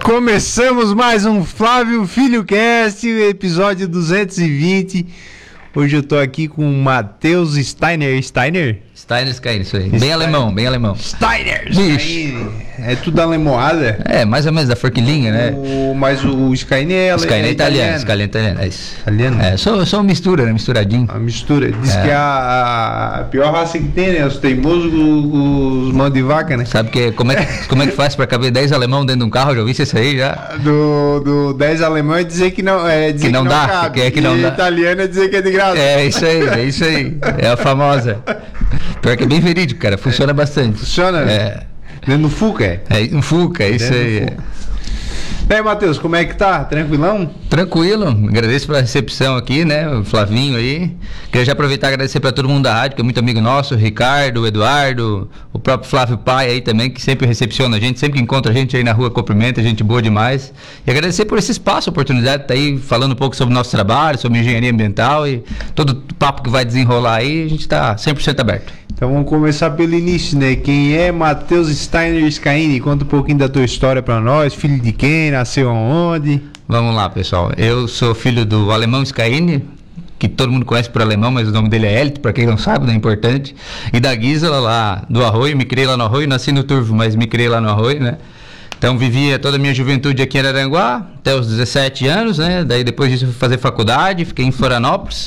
Começamos mais um Flávio Filho Cast, episódio 220. Hoje eu tô aqui com o Matheus Steiner, isso aí. Bem alemão. Steiner. É tudo alemoada? É, mais ou menos, da forquilinha, né? Mas o Steiner é italiano. É isso. Italiano? É, só uma mistura, né? Misturadinho. A mistura. Diz que a pior raça que tem, né? Os teimosos, os mão de vaca, né? Sabe como é que faz pra caber 10 alemão dentro de um carro? Já ouvi isso aí, já? Do 10 alemão é dizer que não dá, cabe. Que não dá. Italiano é dizer que é de graça. É isso aí. É a famosa. Pior que é bem verídico, cara. Funciona bastante. Funciona? É. Dentro do Fuca, é? É, um Fuca, isso aí. E aí, Matheus, como é que tá? Tranquilão? Tranquilo, agradeço pela recepção aqui, né, o Flavinho aí. Queria já aproveitar e agradecer para todo mundo da rádio, que é muito amigo nosso, o Ricardo, o Eduardo, o próprio Flávio Pai aí também, que sempre recepciona a gente, sempre que encontra a gente aí na rua, cumprimenta, gente boa demais. E agradecer por esse espaço, a oportunidade de estar aí falando um pouco sobre o nosso trabalho, sobre engenharia ambiental e todo o papo que vai desenrolar aí, a gente está 100% aberto. Então vamos começar pelo início, né? Quem é Matheus Steiner Scaini? Conta um pouquinho da tua história para nós, filho de quem, nasceu aonde? Vamos lá, pessoal. Eu sou filho do alemão Scaini, que todo mundo conhece por alemão, mas o nome dele é Elito, para quem não sabe, não é importante. E da Gisela, lá do Arroio, me criei lá no Arroio, nasci no Turvo, mas me criei lá no Arroio, né? Então vivia toda a minha juventude aqui em Araranguá, até os 17 anos, né? Daí depois disso eu fui fazer faculdade, fiquei em Florianópolis.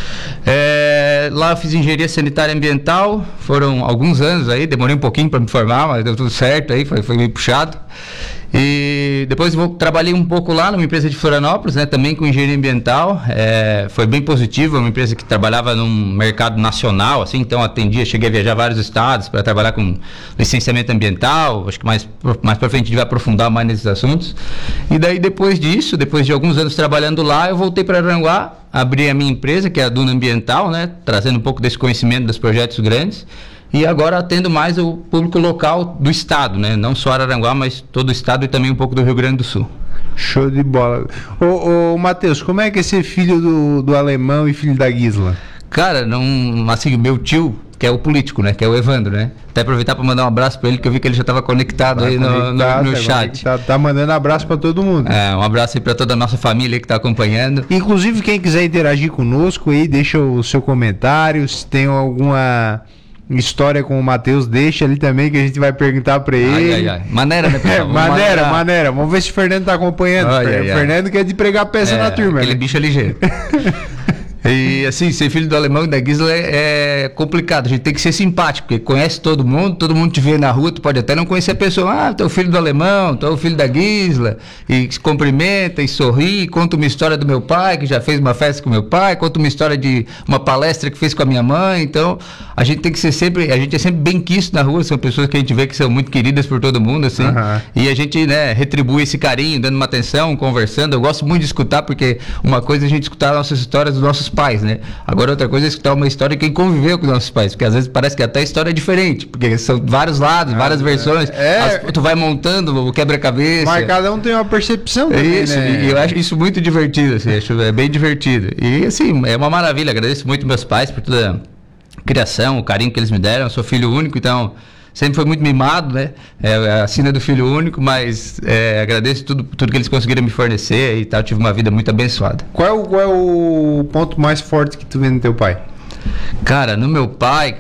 Lá eu fiz engenharia sanitária e ambiental, foram alguns anos aí, demorei um pouquinho para me formar, mas deu tudo certo aí, foi meio puxado. E depois trabalhei um pouco lá numa empresa de Florianópolis, né, também com engenharia ambiental, foi bem positivo, uma empresa que trabalhava num mercado nacional, assim, então cheguei a viajar vários estados para trabalhar com licenciamento ambiental, acho que mais para frente a gente vai aprofundar mais nesses assuntos. E daí depois de alguns anos trabalhando lá, eu voltei para Araranguá, abri a minha empresa, que é a Duna Ambiental, né, trazendo um pouco desse conhecimento dos projetos grandes. E agora atendo mais o público local do estado, né? Não só Araranguá, mas todo o estado e também um pouco do Rio Grande do Sul. Show de bola. Ô Matheus, como é que é ser filho do alemão e filho da Gisela? Cara, assim, meu tio, que é o político, né? Que é o Evandro, né? Até aproveitar para mandar um abraço para ele, que eu vi que ele já estava conectado aí no chat. Tá mandando abraço para todo mundo. Um abraço aí para toda a nossa família que está acompanhando. Inclusive, quem quiser interagir conosco aí, deixa o seu comentário, se tem alguma história com o Matheus, deixa ali também que a gente vai perguntar pra ele. Maneira, né, pessoal? Maneira. Vamos ver se o Fernando tá acompanhando. Fernando quer de pregar peça na turma. Aquele bicho é ligeiro. E assim, ser filho do alemão e da Gisela é complicado, a gente tem que ser simpático, porque conhece todo mundo te vê na rua, tu pode até não conhecer a pessoa, tu é o filho do alemão, tu é o filho da Gisela, e se cumprimenta e sorri, conta uma história do meu pai, que já fez uma festa com meu pai, conta uma história de uma palestra que fez com a minha mãe. Então a gente tem que ser sempre, a gente é sempre bem quisto na rua, são pessoas que a gente vê que são muito queridas por todo mundo, assim, e a gente, né, retribui esse carinho, dando uma atenção, conversando. Eu gosto muito de escutar, porque uma coisa é a gente escutar nossas histórias dos nossos pais, né? Agora outra coisa é escutar uma história de quem conviveu com nossos pais, porque às vezes parece que até a história é diferente, porque são vários lados, várias versões, tu vai montando o quebra-cabeça. Mas cada um tem uma percepção também, isso, né? E eu acho isso muito divertido, assim, acho bem divertido. E assim, é uma maravilha, agradeço muito meus pais por toda a criação, o carinho que eles me deram. Eu sou filho único, então sempre foi muito mimado, né? A sina do filho único, mas agradeço tudo que eles conseguiram me fornecer e tal. Tive uma vida muito abençoada. Qual é o ponto mais forte que tu vê no teu pai? Cara, o meu pai,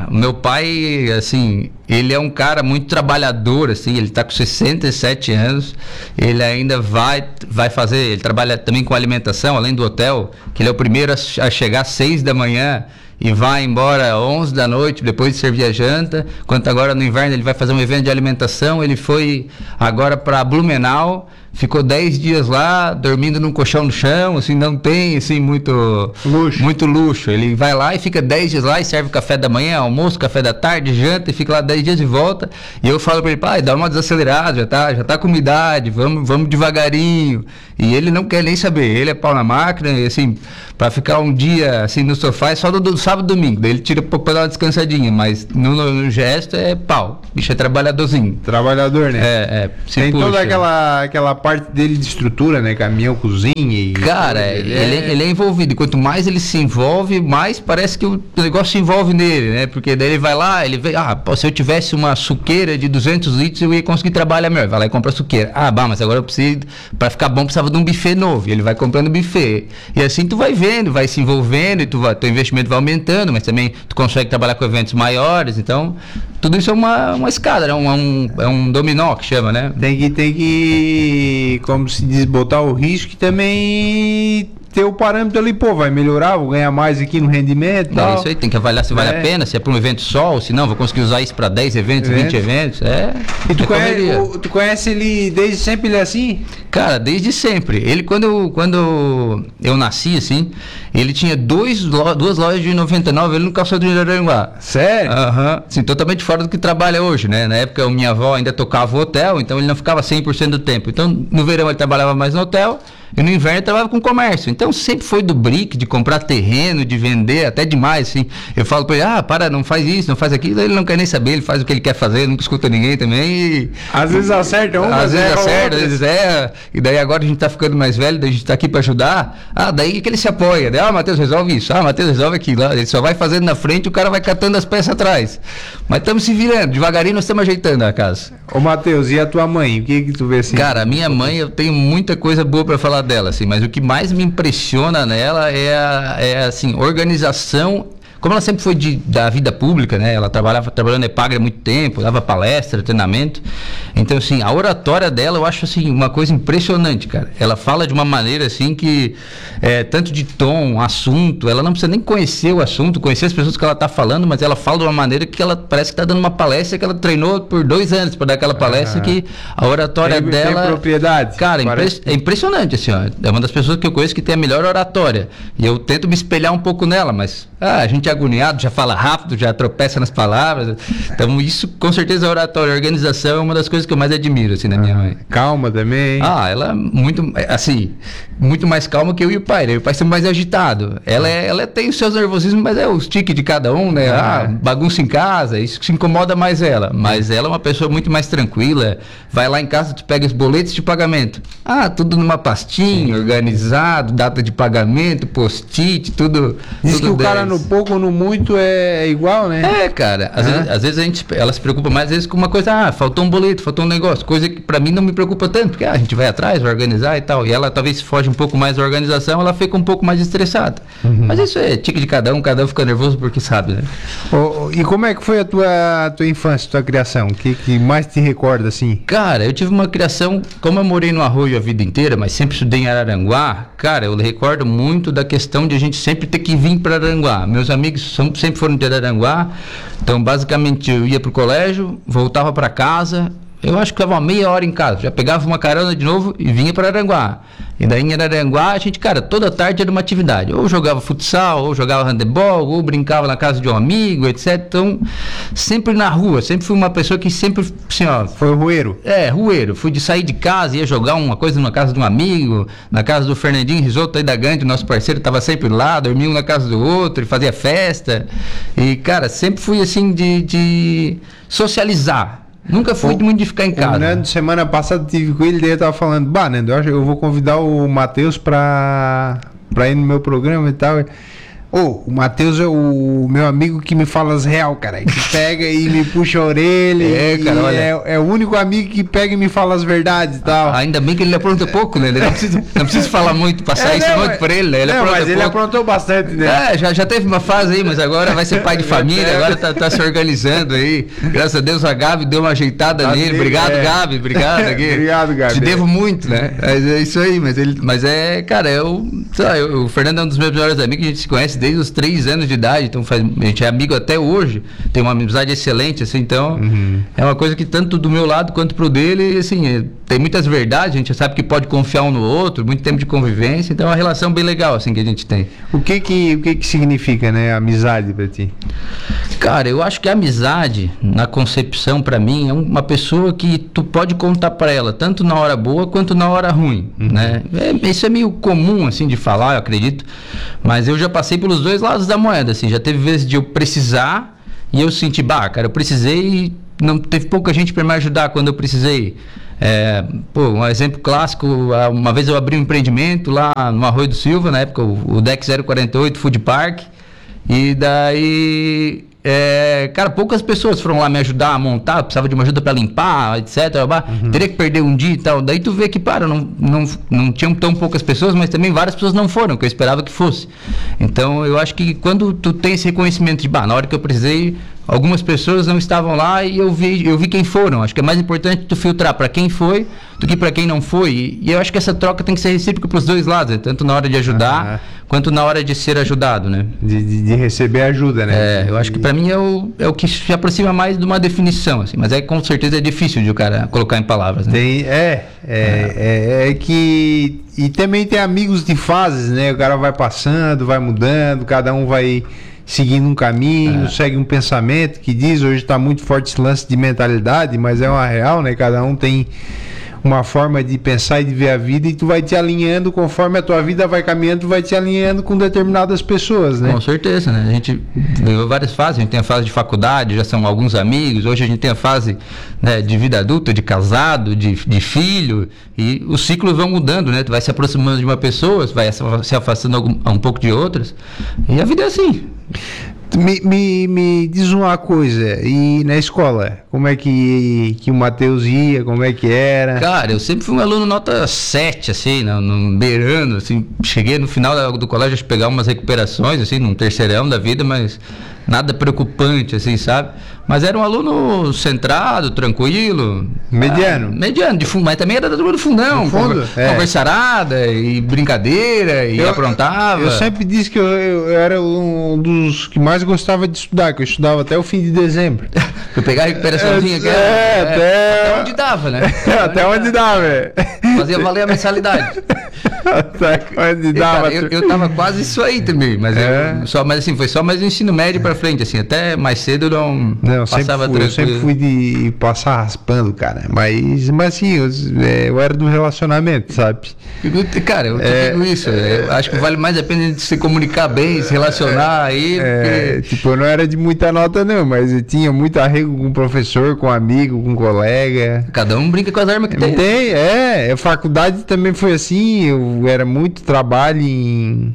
assim, ele é um cara muito trabalhador, assim, ele tá com 67 anos, ele ainda vai fazer, ele trabalha também com alimentação, além do hotel, que ele é o primeiro a chegar às 6 da manhã, e vai embora às 11 da noite, depois de servir a janta. Quanto agora no inverno ele vai fazer um evento de alimentação, ele foi agora para Blumenau, ficou 10 dias lá, dormindo num colchão no chão, assim, não tem, assim, muito luxo. Ele vai lá e fica 10 dias lá e serve café da manhã, almoço, café da tarde, janta, e fica lá 10 dias e volta. E eu falo para ele, pai, dá uma desacelerada, já tá com idade, vamos devagarinho. E ele não quer nem saber, ele é pau na máquina, e assim, para ficar um dia, assim, no sofá, é só no sábado e domingo. Daí ele tira um pouco pra dar uma descansadinha, mas no gesto é pau. O bicho é trabalhadorzinho. Trabalhador, né? Tem puxa. toda aquela parte dele de estrutura, né? Caminhão, cozinha e... Cara, ele é envolvido. Quanto mais ele se envolve, mais parece que o negócio se envolve nele, né? Porque daí ele vai lá, ele vê, se eu tivesse uma suqueira de 200 litros, eu ia conseguir trabalhar melhor. Vai lá e compra a suqueira. Mas agora eu preciso, pra ficar bom, precisava de um buffet novo. E ele vai comprando buffet. E assim tu vai vendo, vai se envolvendo, e teu investimento vai aumentando, mas também tu consegue trabalhar com eventos maiores. Então, tudo isso é uma escada, né? É um dominó que chama, né? Tem que, como se diz, botar o risco e também ter o parâmetro ali, vai melhorar, vou ganhar mais aqui no rendimento e tal. É isso aí, tem que avaliar se vale a pena, se é para um evento só, ou se não, vou conseguir usar isso para 10 eventos, 20 eventos. E tu conhece ele desde sempre, ele é assim? Cara, desde sempre. Ele, quando eu nasci, assim, ele tinha duas lojas de 99, ele no calçadão de Araranguá. Sério? Aham. Assim, totalmente fora do que trabalha hoje, né? Na época, minha avó ainda tocava o hotel, então ele não ficava 100% do tempo. Então, no verão ele trabalhava mais no hotel, e no inverno ele trabalhava com comércio. Então, sempre foi do brick, de comprar terreno, de vender, até demais, assim. Eu falo pra ele, não faz isso, não faz aquilo. Ele não quer nem saber, ele faz o que ele quer fazer, nunca escuta ninguém também. E... Às vezes acerta uma, às vezes acerta, às vezes erra. E daí agora a gente tá ficando mais velho, daí a gente tá aqui pra ajudar. Daí que ele se apoia. Daí, Matheus, resolve isso. Matheus, resolve aquilo. Ele só vai fazendo na frente, o cara vai catando as peças atrás. Mas estamos se virando, devagarinho nós estamos ajeitando a casa. Ô, Matheus, e a tua mãe? O que tu vê assim? Cara, a minha mãe, eu tenho muita coisa boa pra falar dela, assim, mas o que mais me impressiona nela é assim, organização. Como ela sempre foi da vida pública, né? Ela trabalhando na Epagre há muito tempo, dava palestra, treinamento. Então, assim, a oratória dela, eu acho, assim, uma coisa impressionante, cara. Ela fala de uma maneira, assim, que tanto de tom, assunto, ela não precisa nem conhecer o assunto, conhecer as pessoas que ela tá falando, mas ela fala de uma maneira que ela parece que tá dando uma palestra que ela treinou por 2 anos para dar aquela palestra, que a oratória dela... Tem propriedade. Cara, é impressionante, assim, ó. É uma das pessoas que eu conheço que tem a melhor oratória. E eu tento me espelhar um pouco nela, mas a gente agoniado, já fala rápido, já tropeça nas palavras. Então, isso, com certeza, a oratória, a organização é uma das coisas que eu mais admiro, assim, na minha mãe. Calma também. Ela é muito mais calma que eu e o pai, né? O pai sempre mais agitado. Ela tem os seus nervosismos, mas é os tiques de cada um, né? Bagunça em casa, isso que incomoda mais ela. Mas ela é uma pessoa muito mais tranquila. Vai lá em casa, tu pega os boletos de pagamento. Tudo numa pastinha, organizado, data de pagamento, post-it, tudo. Diz tudo que o cara no pouco ou no muito é igual, né? Cara, às vezes ela se preocupa mais, às vezes, com uma coisa, faltou um boleto, faltou um negócio, coisa que pra mim não me preocupa tanto, porque a gente vai atrás, vai organizar e tal, e ela talvez foge um pouco mais da organização, ela fica um pouco mais estressada. Mas isso é tique de cada um fica nervoso porque sabe, né? E como é que foi a tua infância, tua criação? O que mais te recorda, assim? Cara, eu tive uma criação, como eu morei no Arroio a vida inteira, mas sempre estudei em Araranguá, cara, eu recordo muito da questão de a gente sempre ter que vir para Araranguá. Meus amigos sempre foram de Araranguá, então basicamente eu ia pro colégio, voltava para casa, eu acho que ficava meia hora em casa, já pegava uma carona de novo e vinha para Araranguá. E daí em Araranguá a gente, cara, toda tarde era uma atividade, ou jogava futsal, ou jogava handebol, ou brincava na casa de um amigo, etc. Então, sempre na rua, sempre fui uma pessoa que sempre, assim, ó... Foi rueiro? Rueiro. Fui de sair de casa, ia jogar uma coisa na casa de um amigo, na casa do Fernandinho Risotto aí da Gante, nosso parceiro, estava sempre lá, dormia um na casa do outro, e fazia festa. E, cara, sempre fui assim de socializar. Nunca fui muito de ficar em casa. Nando, semana passada tive com ele, daí eu tava falando, Nando, eu vou convidar o Matheus pra ir no meu programa e tal. O Matheus é o meu amigo que me fala as real, cara. Que pega e me puxa a orelha. Cara, olha. É o único amigo que pega e me fala as verdades e tal. Ainda bem que ele apronta pouco, né? Ele não precisa falar muito, passar isso muito pra ele, né? Ele aprontou bastante, né? Já teve uma fase aí, mas agora vai ser pai de família, agora tá se organizando aí. Graças a Deus a Gabi deu uma ajeitada nele. Obrigado, Gabi. Obrigado, aqui. Obrigado, Gabi. Te devo muito, né? Mas é isso aí, cara, o Fernando é um dos meus melhores amigos, a gente se conhece desde os 3 anos de idade, então a gente é amigo até hoje, tem uma amizade excelente, assim, então é uma coisa que tanto do meu lado quanto pro dele, assim, tem muitas verdades, a gente sabe que pode confiar um no outro, muito tempo de convivência, então é uma relação bem legal, assim, que a gente tem. O que significa, né, amizade pra ti? Cara, eu acho que a amizade, na concepção pra mim, é uma pessoa que tu pode contar pra ela, tanto na hora boa quanto na hora ruim, né? Isso é meio comum, assim, de falar, eu acredito, mas eu já passei por pelos dois lados da moeda, assim. Já teve vezes de eu precisar e eu senti, cara, eu precisei e não teve pouca gente para me ajudar quando eu precisei. Um exemplo clássico, uma vez eu abri um empreendimento lá no Arroio do Silva, na época, o DEC 048 Food Park, e daí... cara, poucas pessoas foram lá me ajudar a montar, precisava de uma ajuda para limpar, etc. Teria que perder um dia e tal. Daí tu vê que, não tinham tão poucas pessoas, mas também várias pessoas não foram, que eu esperava que fosse. Então, eu acho que quando tu tem esse reconhecimento de, na hora que eu precisei, algumas pessoas não estavam lá e eu vi quem foram. Acho que é mais importante tu filtrar para quem foi do que para quem não foi. E eu acho que essa troca tem que ser recíproca para os dois lados, né? Tanto na hora de ajudar quanto na hora de ser ajudado, né? De receber ajuda, né? Eu acho que para mim é o que se aproxima mais de uma definição, assim, mas com certeza é difícil de o cara colocar em palavras, né? Que... E também tem amigos de fases, né? O cara vai passando, vai mudando, cada um vai seguindo um caminho, segue um pensamento que diz, hoje está muito forte esse lance de mentalidade, mas é uma real, né? Cada um tem uma forma de pensar e de ver a vida e tu vai te alinhando conforme a tua vida vai caminhando, tu vai te alinhando com determinadas pessoas, né? Com certeza, né? A gente viveu várias fases, a gente tem a fase de faculdade, já são alguns amigos, hoje a gente tem a fase, né, de vida adulta, de casado, de filho, e os ciclos vão mudando, né? Tu vai se aproximando de uma pessoa, vai se afastando um pouco de outras, e a vida é assim. Me diz uma coisa, e na escola, como é que o Matheus ia, como é que era? Cara, eu sempre fui um aluno nota 7, assim, no beirando, assim, cheguei no final do colégio a pegar umas recuperações, assim, num terceirão da vida, mas nada preocupante, assim, sabe? Mas era um aluno centrado, tranquilo. Mediano? Mediano, mas também era da turma do fundão. Conversarada e brincadeira e aprontava. Eu sempre disse que eu era um dos que mais gostava de estudar, que eu estudava até o fim de dezembro. Eu pegar a recuperaçãozinha aqui. Até onde dava, né? Até onde dava, Fazia valer a mensalidade. Até onde dava. Cara, eu tava quase isso aí também, mas assim, foi só mais o ensino médio pra frente, assim, até mais cedo eu não passava tranquilo. Eu sempre fui de passar raspando, cara, mas assim, eu era do relacionamento, sabe? Cara, eu digo isso, eu acho que vale mais a pena se comunicar bem, se relacionar aí. Tipo, eu não era de muita nota não, mas eu tinha muito arrego com o professor, com amigo, com colega. Cada um brinca com as armas que tem. A faculdade também foi assim, eu era muito trabalho em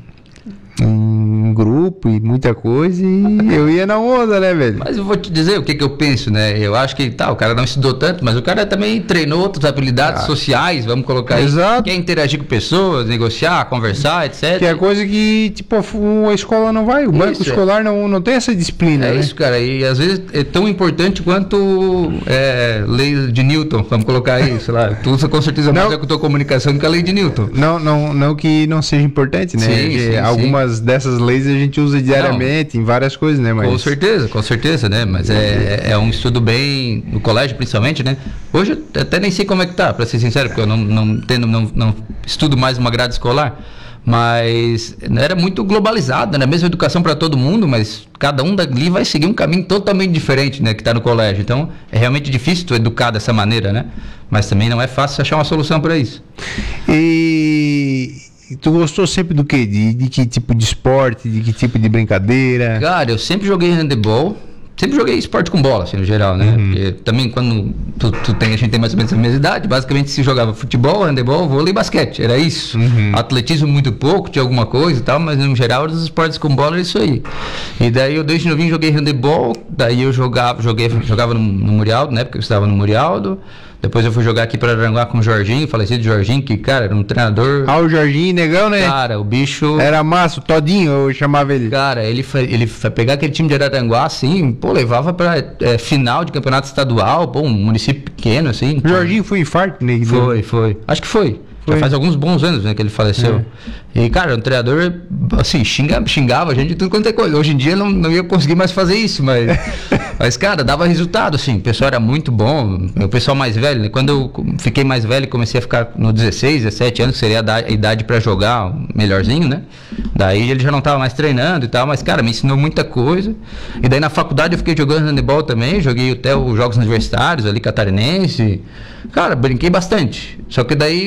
grupo e muita coisa e eu ia na onda, né, velho? Mas eu vou te dizer o que eu penso, né? Eu acho que o cara não estudou tanto, mas o cara também treinou outras habilidades sociais, vamos colocar aí. Exato. Quer interagir com pessoas, negociar, conversar, etc. Que é coisa que, tipo, a escola não vai, o banco escolar não tem essa disciplina, né? É isso, cara, e às vezes é tão importante quanto lei de Newton, vamos colocar aí, sei lá, tu usa com certeza mais a tua comunicação do que a lei de Newton. Não que não seja importante, né? Sim, algumas dessas leis a gente usa diariamente em várias coisas, né? Mas... Com certeza, né? Mas é um estudo bem, no colégio principalmente, né? Hoje eu até nem sei como é que tá, pra ser sincero, porque eu não estudo mais uma grade escolar, mas era muito globalizado, né? A mesma educação para todo mundo, mas cada um dali vai seguir um caminho totalmente diferente, né? Que tá no colégio, então é realmente difícil tu educar dessa maneira, né? Mas também não é fácil achar uma solução para isso. E tu gostou sempre do quê? De que tipo de esporte, de que tipo de brincadeira? Cara, eu sempre joguei handebol, sempre joguei esporte com bola, assim, no geral, né? Porque também quando a gente tem mais ou menos a mesma idade, basicamente se jogava futebol, handebol, vôlei e basquete, era isso. Atletismo muito pouco, tinha alguma coisa e tal, mas no geral os esportes com bola era isso aí. E daí eu desde novinho joguei handebol, daí eu jogava no Murialdo, né? Porque eu estava no Murialdo. Depois eu fui jogar aqui para Aranguá com o Jorginho, falecido Jorginho, que, cara, era um treinador... o Jorginho, negão, né? Cara, o bicho... Era massa, o Todinho, eu chamava ele. Cara, ele foi pegar aquele time de Araranguá, assim, levava pra final de campeonato estadual, um município pequeno, assim. O Jorginho foi infarto, né? Foi. Acho que foi. Já faz alguns bons anos, né, que ele faleceu. E, cara, um treinador, assim, xingava a gente de tudo quanto é coisa. Hoje em dia não ia conseguir mais fazer isso, mas, cara, dava resultado, assim. O pessoal era muito bom. O pessoal mais velho, né? Quando eu fiquei mais velho, comecei a ficar no 16, 17 anos, que seria a idade pra jogar melhorzinho, né? Daí ele já não tava mais treinando e tal, mas, cara, me ensinou muita coisa. E daí na faculdade eu fiquei jogando handebol também, joguei até os jogos universitários ali, catarinense. Cara, brinquei bastante. Só que daí comecei a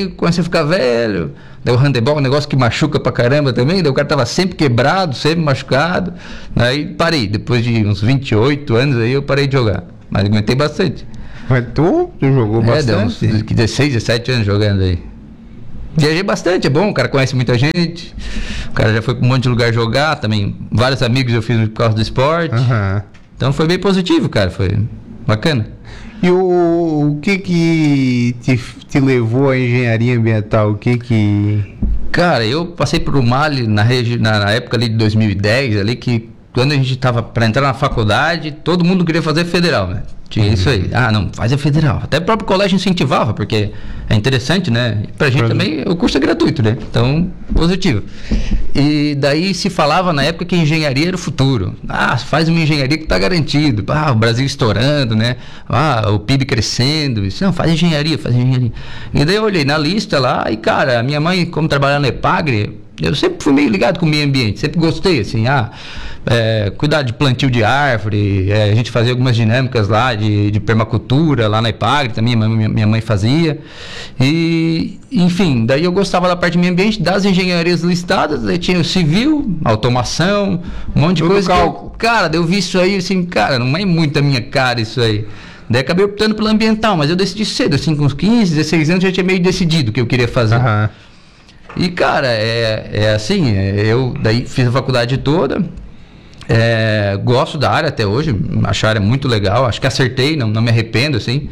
ficar velho. Daí o handebol é um negócio que machuca pra caramba também. Daí o cara tava sempre quebrado, sempre machucado. Daí parei. Depois de uns 28 anos aí eu parei de jogar. Mas aguentei bastante. Mas tu jogou bastante? Deu uns 16, 17 anos jogando aí. Viajei bastante, é bom, o cara conhece muita gente. O cara já foi pra um monte de lugar jogar também. Vários amigos eu fiz por causa do esporte. Uhum. Então foi bem positivo, cara. Foi bacana. E o que te levou à engenharia ambiental? O que... Cara, eu passei por uma ali na época ali de 2010, ali que quando a gente tava para entrar na faculdade, todo mundo queria fazer federal, né? Tinha isso aí. Ah, não, faz a federal. Até o próprio colégio incentivava, porque é interessante, né? Pra gente também, o curso é gratuito, né? Então, positivo. E daí se falava na época que engenharia era o futuro. Ah, faz uma engenharia que tá garantido. Ah, o Brasil estourando, né? Ah, o PIB crescendo. Não, faz engenharia, faz engenharia. E daí eu olhei na lista lá e, cara, a minha mãe, como trabalhava no EPAGRE, eu sempre fui meio ligado com o meio ambiente, sempre gostei, assim, cuidar de plantio de árvore, a gente fazia algumas dinâmicas lá de permacultura, lá na EPAGRE também, minha mãe fazia, e, enfim, daí eu gostava da parte do meio ambiente, das engenharias listadas, aí tinha o civil, automação, um monte de coisa, cara, daí eu vi isso aí, assim, cara, não é muito a minha cara isso aí. Daí acabei optando pelo ambiental, mas eu decidi cedo, assim, com uns 15, 16 anos, já tinha meio decidido o que eu queria fazer. Uhum. E, cara, assim, eu daí fiz a faculdade toda, gosto da área até hoje, acho a área muito legal, acho que acertei, não me arrependo, assim,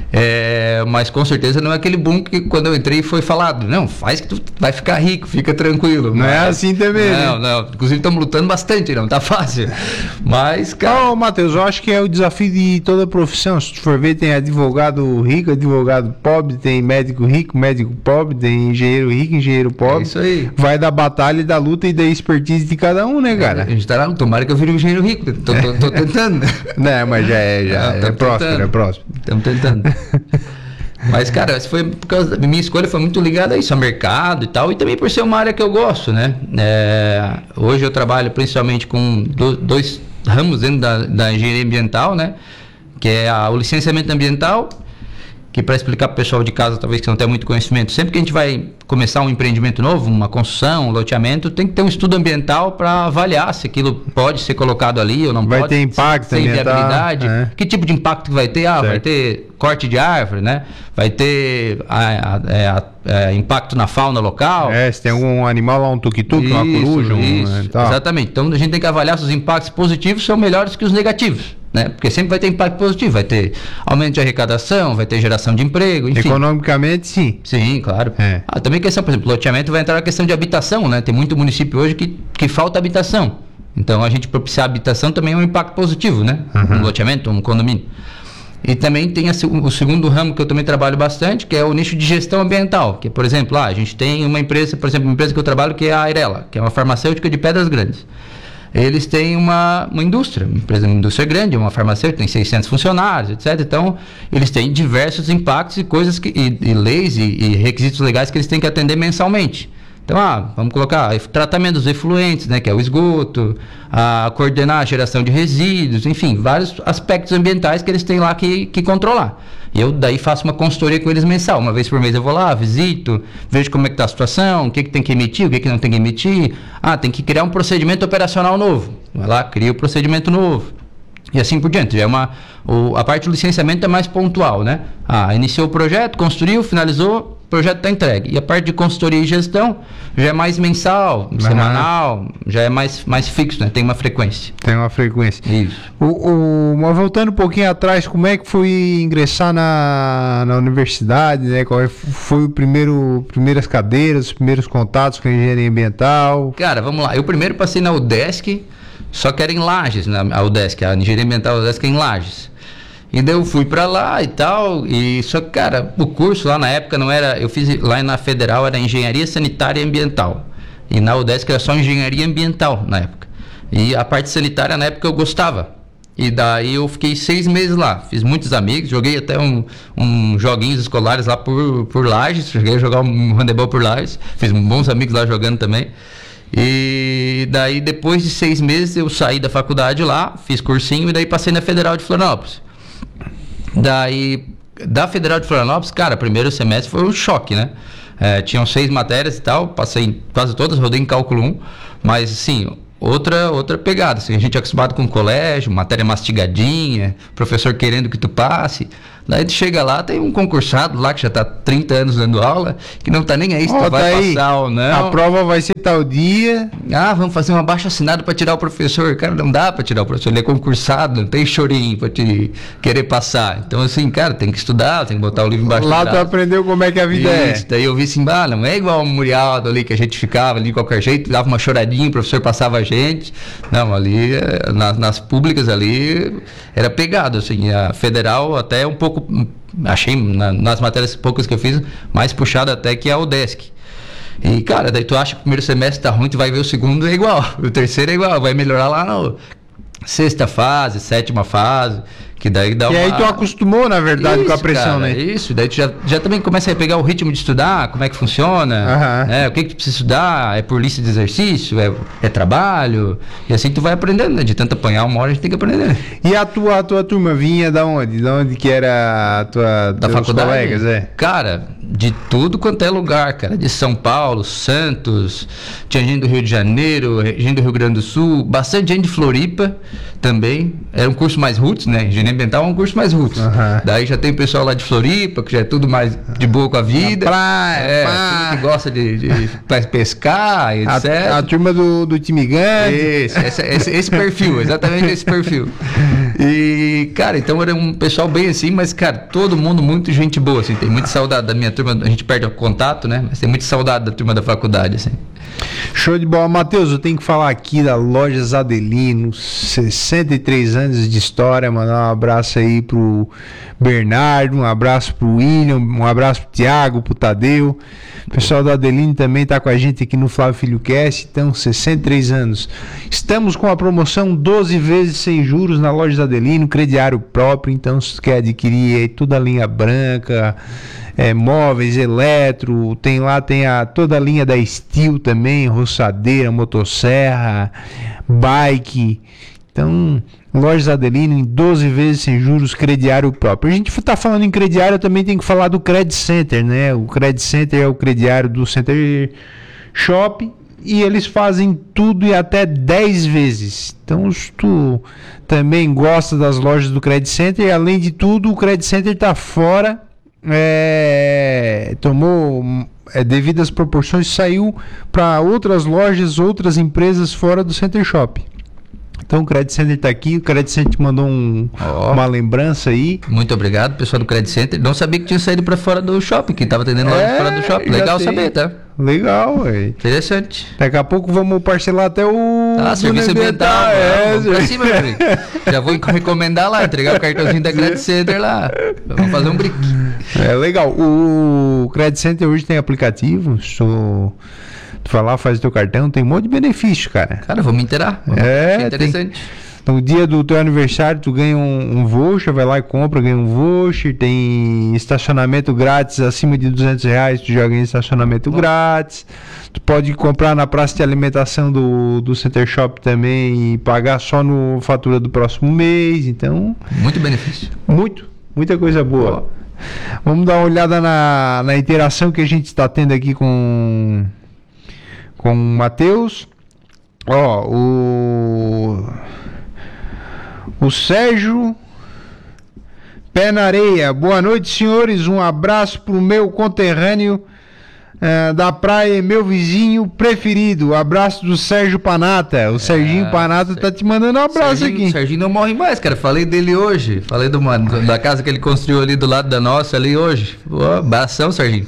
mas com certeza não é aquele boom que quando eu entrei foi falado, não, faz que tu vai ficar rico, fica tranquilo. Não é assim também, não, né? Não, inclusive estamos lutando bastante, não tá fácil, mas, cara... Não, Matheus, eu acho que é o desafio de toda profissão, se tu for ver, tem advogado rico, advogado pobre, tem médico rico, médico pobre, tem engenheiro rico, engenheiro pobre. É isso aí. Vai da batalha, da luta e da expertise de cada um, né, cara? A gente tá lá, tomara que eu vire um engenheiro rico, tô tentando. Não, mas já é próximo, é próximo. Estamos tentando. Mas, cara, essa foi por causa da minha escolha, foi muito ligada a isso, ao mercado e tal, e também por ser uma área que eu gosto, né? Hoje eu trabalho principalmente com dois ramos dentro da engenharia ambiental, né? Que é o licenciamento ambiental, que para explicar para o pessoal de casa, talvez que não tenha muito conhecimento, sempre que a gente vai começar um empreendimento novo, uma construção, um loteamento, tem que ter um estudo ambiental para avaliar se aquilo pode ser colocado ali ou não vai pode. Vai ter impacto sem viabilidade. Que tipo de impacto que vai ter? Certo. Vai ter corte de árvore, né? Vai ter impacto na fauna local. Se tem algum animal lá, um tuk-tuk, uma coruja. Exatamente. Então a gente tem que avaliar se os impactos positivos são melhores que os negativos. Né? Porque sempre vai ter impacto positivo, vai ter aumento de arrecadação, vai ter geração de emprego, enfim. Economicamente, sim. Sim, claro. Também questão, por exemplo, loteamento vai entrar a questão de habitação, né? Tem muito município hoje que falta habitação. Então, a gente propiciar habitação também é um impacto positivo, né? Um loteamento, um condomínio. E também tem o segundo ramo que eu também trabalho bastante, que é o nicho de gestão ambiental. Que, por exemplo, a gente tem uma empresa, por exemplo, uma empresa que eu trabalho que é a Airela, que é uma farmacêutica de Pedras Grandes. Eles têm uma indústria, uma indústria grande, uma farmacêutica, tem 600 funcionários, etc. Então, eles têm diversos impactos e coisas, e leis e requisitos legais que eles têm que atender mensalmente. Então, vamos colocar tratamento dos efluentes, né, que é o esgoto, coordenar a geração de resíduos, enfim, vários aspectos ambientais que eles têm lá que controlar. E eu daí faço uma consultoria com eles mensal. Uma vez por mês eu vou lá, visito, vejo como é que está a situação, o que tem que emitir, o que não tem que emitir. Tem que criar um procedimento operacional novo. Vai lá, cria o procedimento novo. E assim por diante. A parte do licenciamento é mais pontual, né? Iniciou o projeto, construiu, finalizou, o projeto está entregue. E a parte de consultoria e gestão já é mais mensal, semanal, já é mais fixo, né? Tem uma frequência. Isso. Mas voltando um pouquinho atrás, como é que foi ingressar na universidade, né? Qual foi primeiras cadeiras, os primeiros contatos com a engenharia ambiental? Cara, vamos lá. Eu primeiro passei na UDESC, só que era em Lages, a UDESC, a engenharia ambiental da UDESC é em Lages. E daí eu fui pra lá e tal, só que, cara, o curso lá na época não era, eu fiz lá na Federal, era Engenharia Sanitária e Ambiental. E na UDESC era só Engenharia Ambiental na época. E a parte sanitária na época eu gostava. E daí eu fiquei 6 meses lá, fiz muitos amigos, joguei até uns joguinhos escolares lá por Lages, cheguei a jogar um handebol por Lages, fiz bons amigos lá jogando também. E daí depois de 6 meses eu saí da faculdade lá, fiz cursinho e daí passei na Federal de Florianópolis. Daí Da Federal de Florianópolis, cara, primeiro semestre foi um choque, né? Tinham 6 matérias e tal, passei em quase todas, rodei em cálculo 1, mas assim, outra pegada, assim, a gente é acostumado com o colégio, matéria mastigadinha, professor querendo que tu passe, daí tu chega lá, tem um concursado lá que já tá 30 anos dando aula, que não tá nem aí se tu vai passar ou não. A prova vai ser tal dia. Vamos fazer um abaixo-assinado pra tirar o professor. Cara, não dá pra tirar o professor, ele é concursado, não tem chorinho pra te querer passar. Então assim, cara, tem que estudar, tem que botar o livro embaixo do braço. Lá tu aprendeu como é que a vida Isso, daí eu vi assim, não é igual um muriado ali que a gente ficava ali de qualquer jeito, dava uma choradinha, o professor passava a gente. Não, ali, nas públicas ali, era pegado, assim, a federal até um pouco, achei nas matérias poucas que eu fiz, mais puxada até que a UDESC. E, cara, daí tu acha que o primeiro semestre tá ruim, tu vai ver o segundo é igual, o terceiro é igual, vai melhorar lá na sexta fase, sétima fase, que daí dá uma... E aí tu acostumou, na verdade, com a pressão, cara, né? Isso, daí tu já também começa a pegar o ritmo de estudar, como é que funciona, né? O que tu precisa estudar, é por lista de exercício, é trabalho, e assim tu vai aprendendo, né? De tanto apanhar, uma hora a gente tem que aprender. E a tua turma vinha da onde? Da onde que era da faculdade? Colegas, Cara, de tudo quanto é lugar, cara, de São Paulo, Santos, tinha gente do Rio de Janeiro, gente do Rio Grande do Sul, bastante gente de Floripa também, era um curso mais roots, né? Engenharia ambiental é um curso mais roots. Daí já tem pessoal lá de Floripa, que já é tudo mais de boa com a vida. Praia, tudo que gosta de pescar, etc. A turma do time grande. Esse perfil, exatamente esse perfil. E, cara, então era um pessoal bem assim, mas, cara, todo mundo muito gente boa, assim, tem muita saudade da minha turma, a gente perde o contato, né? Mas tem muita saudade da turma da faculdade, assim. Show de bola. Matheus, eu tenho que falar aqui da Lojas Adelino, 63 anos de história, mandar um abraço aí pro Bernardo, um abraço pro William, um abraço pro Thiago, pro Tadeu. O pessoal da Adelino também tá com a gente aqui no Flávio Filho Cast, então 63 anos. Estamos com a promoção 12 vezes sem juros na Lojas Adelino, crediário próprio, então se quer adquirir aí toda a linha branca, móveis, eletro, tem toda a linha da Steel também, roçadeira, motosserra, bike. Então, Lojas Adelino em 12 vezes sem juros, crediário próprio. A gente está falando em crediário, também tem que falar do Credit Center, né? O Credit Center é o crediário do Center Shop e eles fazem tudo e até 10 vezes. Então, se tu também gosta das lojas do Credit Center, além de tudo, o Credit Center está fora, tomou devido às proporções, saiu para outras lojas, outras empresas fora do Center Shop. Então o Credit Center está aqui, o Credit Center te mandou uma lembrança aí. Muito obrigado, pessoal do Credit Center. Não sabia que tinha saído para fora do shopping, que estava atendendo loja fora do shopping. Legal saber, tá? Legal, velho. Interessante. Daqui a pouco vamos parcelar até o... serviço ambiental. Vamos pra cima, meu amigo. Já vou recomendar lá, entregar o cartãozinho da Credit Center lá. Vamos fazer um brick. Legal. O Credit Center hoje tem aplicativo, tu vai lá, faz o teu cartão, tem um monte de benefício, cara. Cara, vou me inteirar. Interessante. No dia do teu aniversário, tu ganha um voucher, vai lá e compra, ganha um voucher, tem estacionamento grátis, acima de R$200, tu já ganha estacionamento grátis. Tu pode comprar na praça de alimentação do Center Shop também e pagar só no fatura do próximo mês, então... Muito benefício. Muita coisa boa. Vamos dar uma olhada na interação que a gente está tendo aqui com o Matheus. O Sérgio Pé na Areia. Boa noite, senhores. Um abraço pro meu conterrâneo da praia, meu vizinho preferido. Abraço do Sérgio Panata. O Serginho Panata tá te mandando um abraço aqui. O Serginho não morre mais, cara. Falei dele hoje. Falei da casa que ele construiu ali do lado da nossa ali hoje. Abração, Serginho.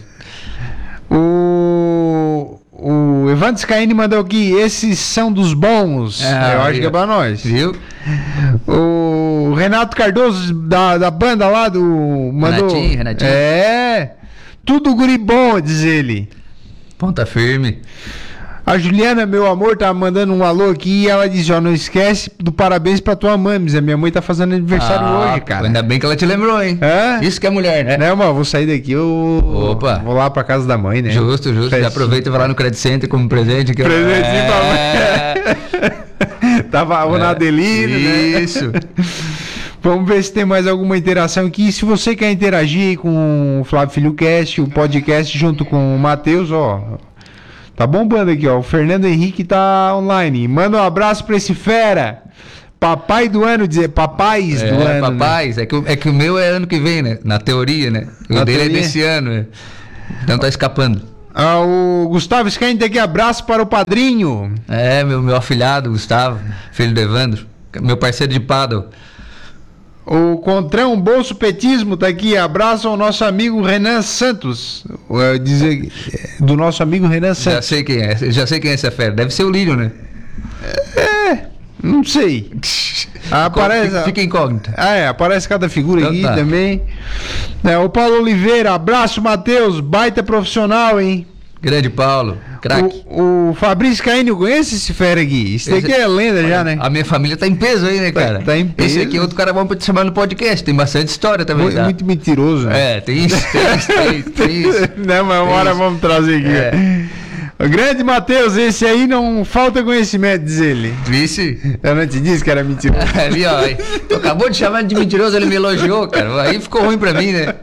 O Evandro Scaini mandou aqui, esses são dos bons. Eu acho que é pra nós. Viu? O Renato Cardoso, da banda lá do... mandou, Renatinho. Tudo guri bom, diz ele. Ponta firme. A Juliana, meu amor, tá mandando um alô aqui e ela diz, não esquece do parabéns pra tua mãe, a minha mãe tá fazendo aniversário hoje, cara. Ainda bem que ela te lembrou, hein? Isso que é mulher, né? Não, mas vou sair daqui, vou lá pra casa da mãe, né? Justo. Já aproveita e vai lá no Credit Center como presente. Presentinho pra mãe. Tava na Adelino, né? Isso. Vamos ver se tem mais alguma interação aqui. E se você quer interagir com o Flávio Filho Cast, o podcast junto com o Matheus, ó, tá bombando aqui, ó. O Fernando Henrique tá online. Manda um abraço pra esse fera. Papai do ano, papais do ano. Papais, né? É que o meu é ano que vem, né? Na teoria, né? O dele é desse ano, né? Então tá escapando. O Gustavo Scain aqui, abraço para o padrinho. Meu afilhado, Gustavo, filho do Evandro, meu parceiro de paddle. O Contrão Bolso Petismo tá aqui, abraço ao nosso amigo Renan Santos. Do nosso amigo Renan Santos. Já sei quem é essa fera, deve ser o Lírio, né? Não sei. Aparece, fica incógnita. Aparece cada figura então, aqui tá. também. O Paulo Oliveira, abraço, Matheus, baita profissional, hein? Grande Paulo, craque. O Fabrício Caínio, conhece esse fera aqui? Esse daqui é lenda já, né? A minha família tá em peso aí, né, cara? Tá em peso. Esse aqui é outro cara bom pra te chamar no podcast, tem bastante história também. Muito mentiroso, né? Tem isso. Não, mas uma hora vamos trazer aqui. O grande Matheus, esse aí não falta conhecimento, diz ele. Vice? Eu não te disse que era mentiroso. Ali, ó. Tu acabou de chamar de mentiroso, ele me elogiou, cara. Aí ficou ruim pra mim, né?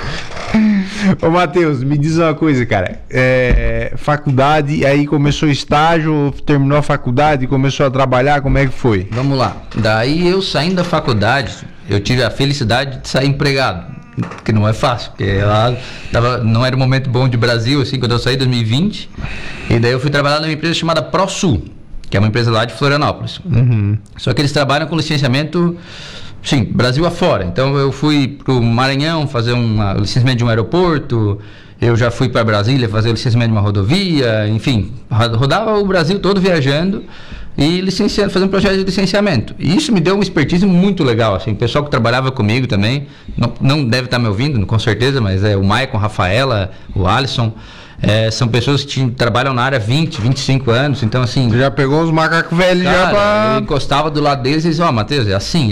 Ô, Matheus, me diz uma coisa, cara. Faculdade, aí começou estágio, terminou a faculdade, começou a trabalhar, como é que foi? Vamos lá. Daí eu saindo da faculdade, eu tive a felicidade de sair empregado. Que não é fácil, porque lá não era um momento bom de Brasil, assim, quando eu saí em 2020. E daí eu fui trabalhar numa empresa chamada ProSul, que é uma empresa lá de Florianópolis. Uhum. Só que eles trabalham com licenciamento, sim, Brasil afora. Então eu fui pro Maranhão fazer um licenciamento de um aeroporto, eu já fui para Brasília fazer o licenciamento de uma rodovia, enfim, rodava o Brasil todo viajando e fazendo um projeto de licenciamento. E isso me deu uma expertise muito legal, assim, o pessoal que trabalhava comigo também, não deve estar me ouvindo, com certeza, mas o Maicon, a Rafaela, o Alisson, são pessoas que trabalham na área há 20, 25 anos, então assim... Você já pegou os macacos velhos, cara, já pra... Eu encostava do lado deles e dizia, Matheus, é assim,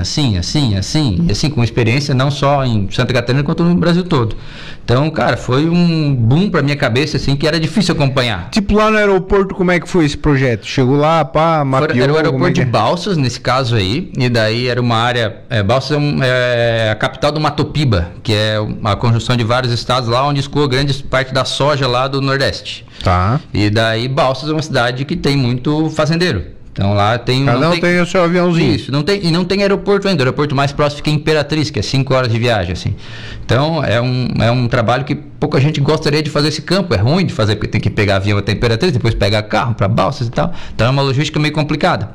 e assim, com experiência não só em Santa Catarina, quanto no Brasil todo. Então, cara, foi um boom pra minha cabeça, assim, que era difícil acompanhar. Tipo lá no aeroporto, como é que foi esse projeto? Chegou lá, mapeou... Era o aeroporto de Balsas, nesse caso aí, e daí era uma área... Balsas é a capital do Mato Piba, que é a conjunção de vários estados lá, onde escoa grande parte da soja lá do Nordeste. Tá. E daí Balsas é uma cidade que tem muito fazendeiro. Então lá tem... Cada um tem o seu aviãozinho. Isso, não tem aeroporto ainda. O aeroporto mais próximo fica em Imperatriz, que é 5 horas de viagem, assim. Então é um trabalho que pouca gente gostaria de fazer esse campo. É ruim de fazer, porque tem que pegar avião até Imperatriz, depois pegar carro para Balsas e tal. Então é uma logística meio complicada.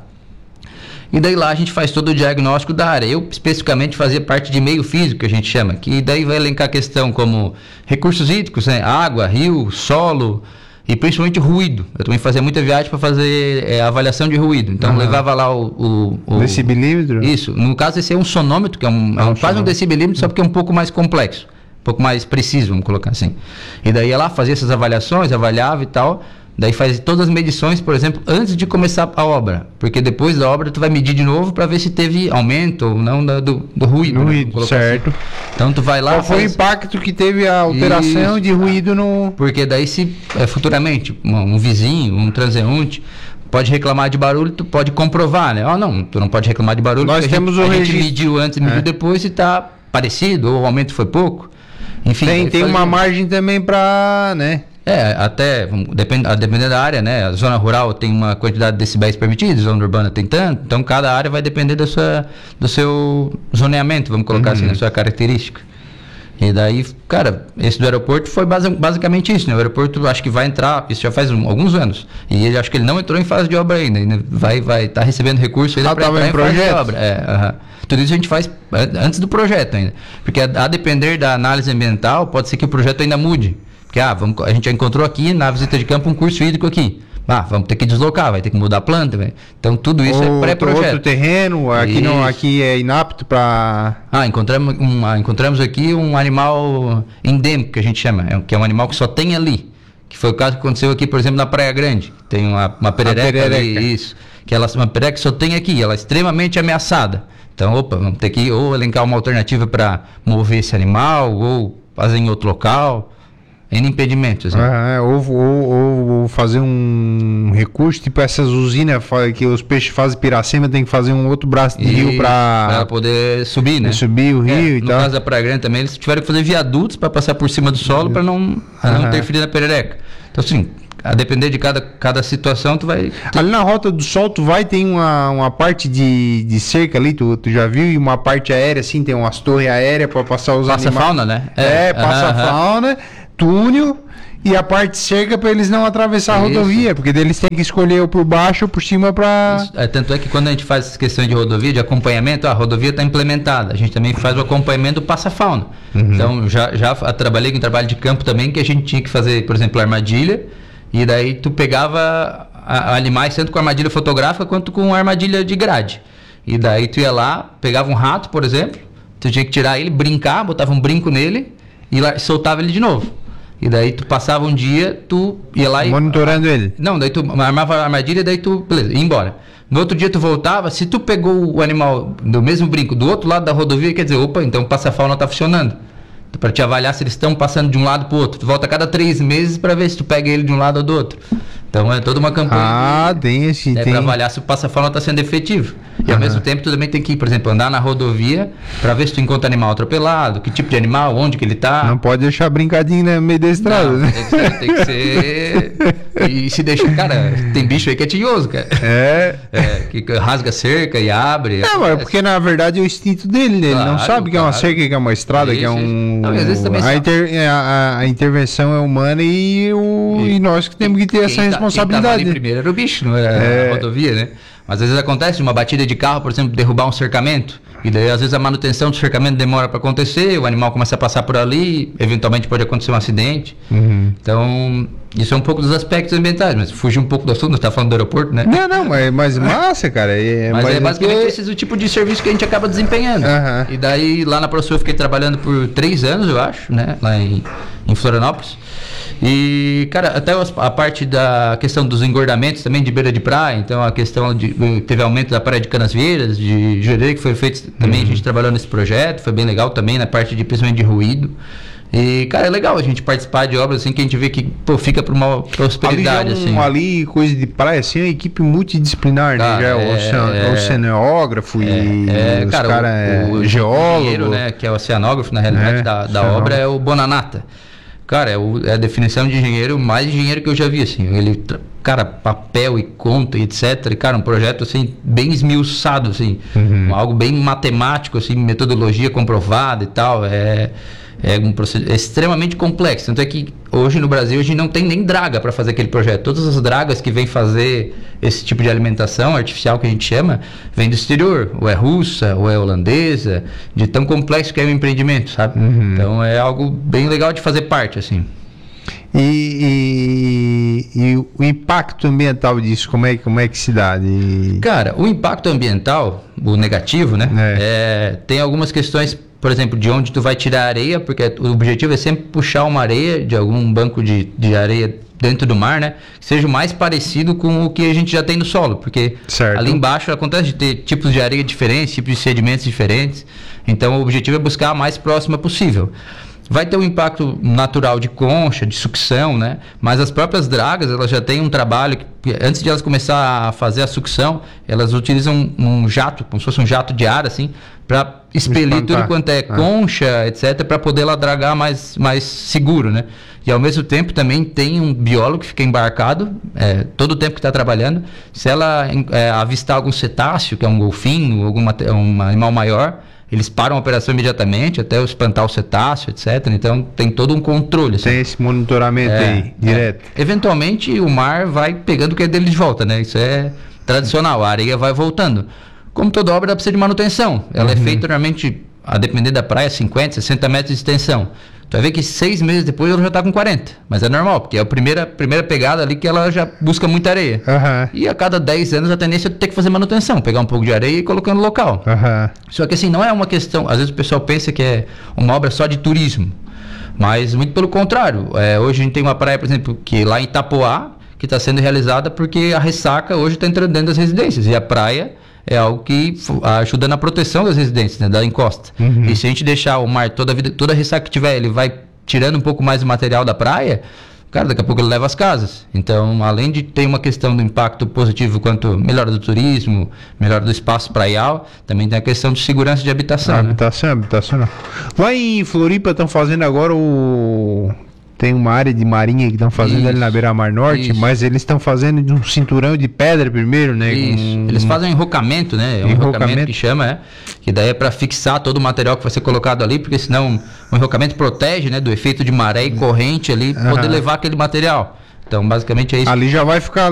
E daí lá a gente faz todo o diagnóstico da área. Eu especificamente fazia parte de meio físico, que a gente chama, que daí vai elencar questão como recursos hídricos, né? Água, rio, solo e principalmente ruído. Eu também fazia muita viagem para fazer avaliação de ruído. Então levava lá o decibelímetro? Isso. No caso esse é um sonômetro, que é quase um decibelímetro, só que é um pouco mais complexo, um pouco mais preciso, vamos colocar assim. E daí ia lá, fazia essas avaliações, avaliava e tal. Daí faz todas as medições, por exemplo, antes de começar a obra, porque depois da obra tu vai medir de novo para ver se teve aumento ou não do ruído. No ruído, certo. Assim. Então tu vai lá... Qual foi o impacto que teve a alteração de ruído no... Porque daí se futuramente um vizinho, um transeunte pode reclamar de barulho, tu pode comprovar, né? Não, tu não pode reclamar de barulho. Nós temos a gente mediu antes e mediu depois e tá parecido, ou o aumento foi pouco. Enfim, tem uma margem também para, né? Até, dependendo da área, né? A zona rural tem uma quantidade de decibéis permitidos, a zona urbana tem tanto, então cada área vai depender do seu zoneamento, vamos colocar assim, da sua característica. E daí, cara, esse do aeroporto foi basicamente isso, né? O aeroporto acho que vai entrar, isso já faz alguns anos, e ele acho que ele não entrou em fase de obra ainda vai estar recebendo recurso ainda para entrar em fase de obra. Tudo isso a gente faz antes do projeto ainda, porque a depender da análise ambiental, pode ser que o projeto ainda mude. Porque a gente já encontrou aqui na visita de campo um curso hídrico aqui. Vamos ter que deslocar, vai ter que mudar a planta, véio. Então tudo isso é pré-projeto. Outro terreno, aqui é inapto para... Encontramos aqui um animal endêmico, que a gente chama, que é um animal que só tem ali. Que foi o caso que aconteceu aqui, por exemplo, na Praia Grande. Tem uma perereca ali, isso. Que uma perereca que só tem aqui, ela é extremamente ameaçada. Então, vamos ter que ou elencar uma alternativa para mover esse animal, ou fazer em outro local. N impedimentos. Né? Ou fazer um recurso, tipo essas usinas que os peixes fazem Piracema, tem que fazer um outro braço de rio para poder subir, né? Subir o rio e tal. No caso da Praia Grande também, eles tiveram que fazer viadutos para passar por cima do solo para não interferir na perereca. Então, assim, a depender de cada situação, tu vai... Ali na Rota do Sol, tem uma parte de cerca ali, tu já viu? E uma parte aérea, assim, tem umas torres aéreas para passar os animais. Passa fauna, né? Passa fauna, túnel... E a parte cerca para eles não atravessar a rodovia, porque eles têm que escolher ou por baixo ou por cima para... Tanto é que quando a gente faz essa questão de rodovia, de acompanhamento, a rodovia está implementada. A gente também faz o acompanhamento do passa-fauna. Então, já trabalhei com trabalho de campo também, que a gente tinha que fazer, por exemplo, armadilha, e daí tu pegava animais tanto com armadilha fotográfica quanto com armadilha de grade. E daí tu ia lá, pegava um rato, por exemplo, tu tinha que tirar ele, brincar, botava um brinco nele e soltava ele de novo. E daí tu passava um dia, tu ia lá e... Monitorando ele? Não, daí tu armava a armadilha e daí tu... Beleza, ia embora. No outro dia tu voltava, se tu pegou o animal do mesmo brinco do outro lado da rodovia, quer dizer, opa, então o passa-fauna tá funcionando. Para te avaliar se eles estão passando de um lado pro outro. Tu volta a cada 3 meses para ver se tu pega ele de um lado ou do outro. Então é toda uma campanha para avaliar se o passa-fauna está sendo efetivo. E ao mesmo tempo tu também tem que, por exemplo, andar na rodovia para ver se tu encontra animal atropelado, que tipo de animal, onde que ele está. Não pode deixar brincadinho no meio da estrada, né? Tem que ser... E se deixa... Cara, tem bicho aí que é tinhoso, cara. Que rasga cerca e abre. Mas porque na verdade é o instinto dele, né? Ele não sabe que é uma cerca, que é uma estrada, que é um... Não, às vezes também a intervenção é humana e nós que temos que ter essa responsabilidade. Quem tava ali primeiro era o bicho, não era a rodovia, né? Mas às vezes acontece uma batida de carro, por exemplo, derrubar um cercamento. E daí às vezes a manutenção do cercamento demora para acontecer, o animal começa a passar por ali, eventualmente pode acontecer um acidente. Então, isso é um pouco dos aspectos ambientais, mas fugir um pouco do assunto, nós estamos falando do aeroporto, né? Não, mas massa, cara. Mas é basicamente esse o tipo de serviço que a gente acaba desempenhando. E daí lá na ProSul eu fiquei trabalhando por 3 anos, eu acho, né? Lá em Florianópolis. E, cara, até a parte da questão dos engordamentos também de beira de praia, então a questão teve aumento da praia de Canasvieiras, de Jurerê, que foi feito também, a gente trabalhou nesse projeto, foi bem legal também na parte principalmente de ruído. E, cara, é legal a gente participar de obras assim que a gente vê que, fica para uma prosperidade, assim. Ali, coisa de praia, assim, é uma equipe multidisciplinar, né? Já é o oceanógrafo e o geólogo. O né, que é o oceanógrafo, na realidade, da obra, é o Bonanata. Cara, é a definição de engenheiro, mais engenheiro que eu já vi, assim. Ele, cara, papel e conta e etc. E, cara, um projeto, assim, bem esmiuçado, assim. Algo bem matemático, assim, metodologia comprovada e tal. É um processo extremamente complexo. Tanto é que hoje no Brasil a gente não tem nem draga para fazer aquele projeto. Todas as dragas que vêm fazer esse tipo de alimentação artificial que a gente chama, vem do exterior. Ou é russa, ou é holandesa, de tão complexo que é o empreendimento, sabe? Então é algo bem legal de fazer parte, assim. E o impacto ambiental disso, como é que se dá? Cara, o impacto ambiental, o negativo, né? Tem algumas questões, por exemplo, de onde tu vai tirar a areia, porque o objetivo é sempre puxar uma areia de algum banco de areia dentro do mar, né? Que seja o mais parecido com o que a gente já tem no solo, porque ali embaixo acontece de ter tipos de areia diferentes, tipos de sedimentos diferentes. Então o objetivo é buscar a mais próxima possível. Vai ter um impacto natural de concha, de sucção, né? Mas as próprias dragas, elas já têm um trabalho que, antes de elas começar a fazer a sucção, elas utilizam um jato, como se fosse um jato de ar, assim, para expelir tudo quanto é concha, etc., para poder ela dragar mais seguro, né? E ao mesmo tempo também tem um biólogo que fica embarcado, todo o tempo que está trabalhando, se ela avistar algum cetáceo, que é um golfinho, um animal maior, eles param a operação imediatamente até eu espantar o cetáceo, etc. Então tem todo um controle. Tem esse monitoramento aí, direto. Eventualmente o mar vai pegando o que é dele de volta, né? Isso é tradicional, a areia vai voltando. Como toda obra, ela precisa de manutenção. Ela é feita normalmente, a depender da praia, 50, 60 metros de extensão. Tu vai ver que 6 meses depois ela já está com 40. Mas é normal, porque é a primeira pegada ali que ela já busca muita areia. E a cada 10 anos a tendência é ter que fazer manutenção, pegar um pouco de areia e colocar no local. Só que assim, não é uma questão... Às vezes o pessoal pensa que é uma obra só de turismo. Mas muito pelo contrário. Hoje a gente tem uma praia, por exemplo, que lá em Itapoá, que está sendo realizada porque a ressaca hoje está entrando dentro das residências. E a praia é algo que ajuda na proteção das residências, né, da encosta. E se a gente deixar o mar toda a ressaca que tiver, ele vai tirando um pouco mais o material da praia, cara, daqui a pouco ele leva as casas. Então, além de ter uma questão do impacto positivo quanto melhora do turismo, melhora do espaço praial, também tem a questão de segurança de habitação. Habitação. Lá em Floripa estão fazendo agora tem uma área de marinha que estão fazendo ali na Beira-Mar Norte, mas eles estão fazendo de um cinturão de pedra primeiro, né? Isso. Eles fazem um enrocamento, né? É um enrocamento que chama, que daí é para fixar todo o material que vai ser colocado ali, porque senão o enrocamento protege, né, do efeito de maré e corrente ali, poder levar aquele material. Então, basicamente é isso. Ali já vai ficar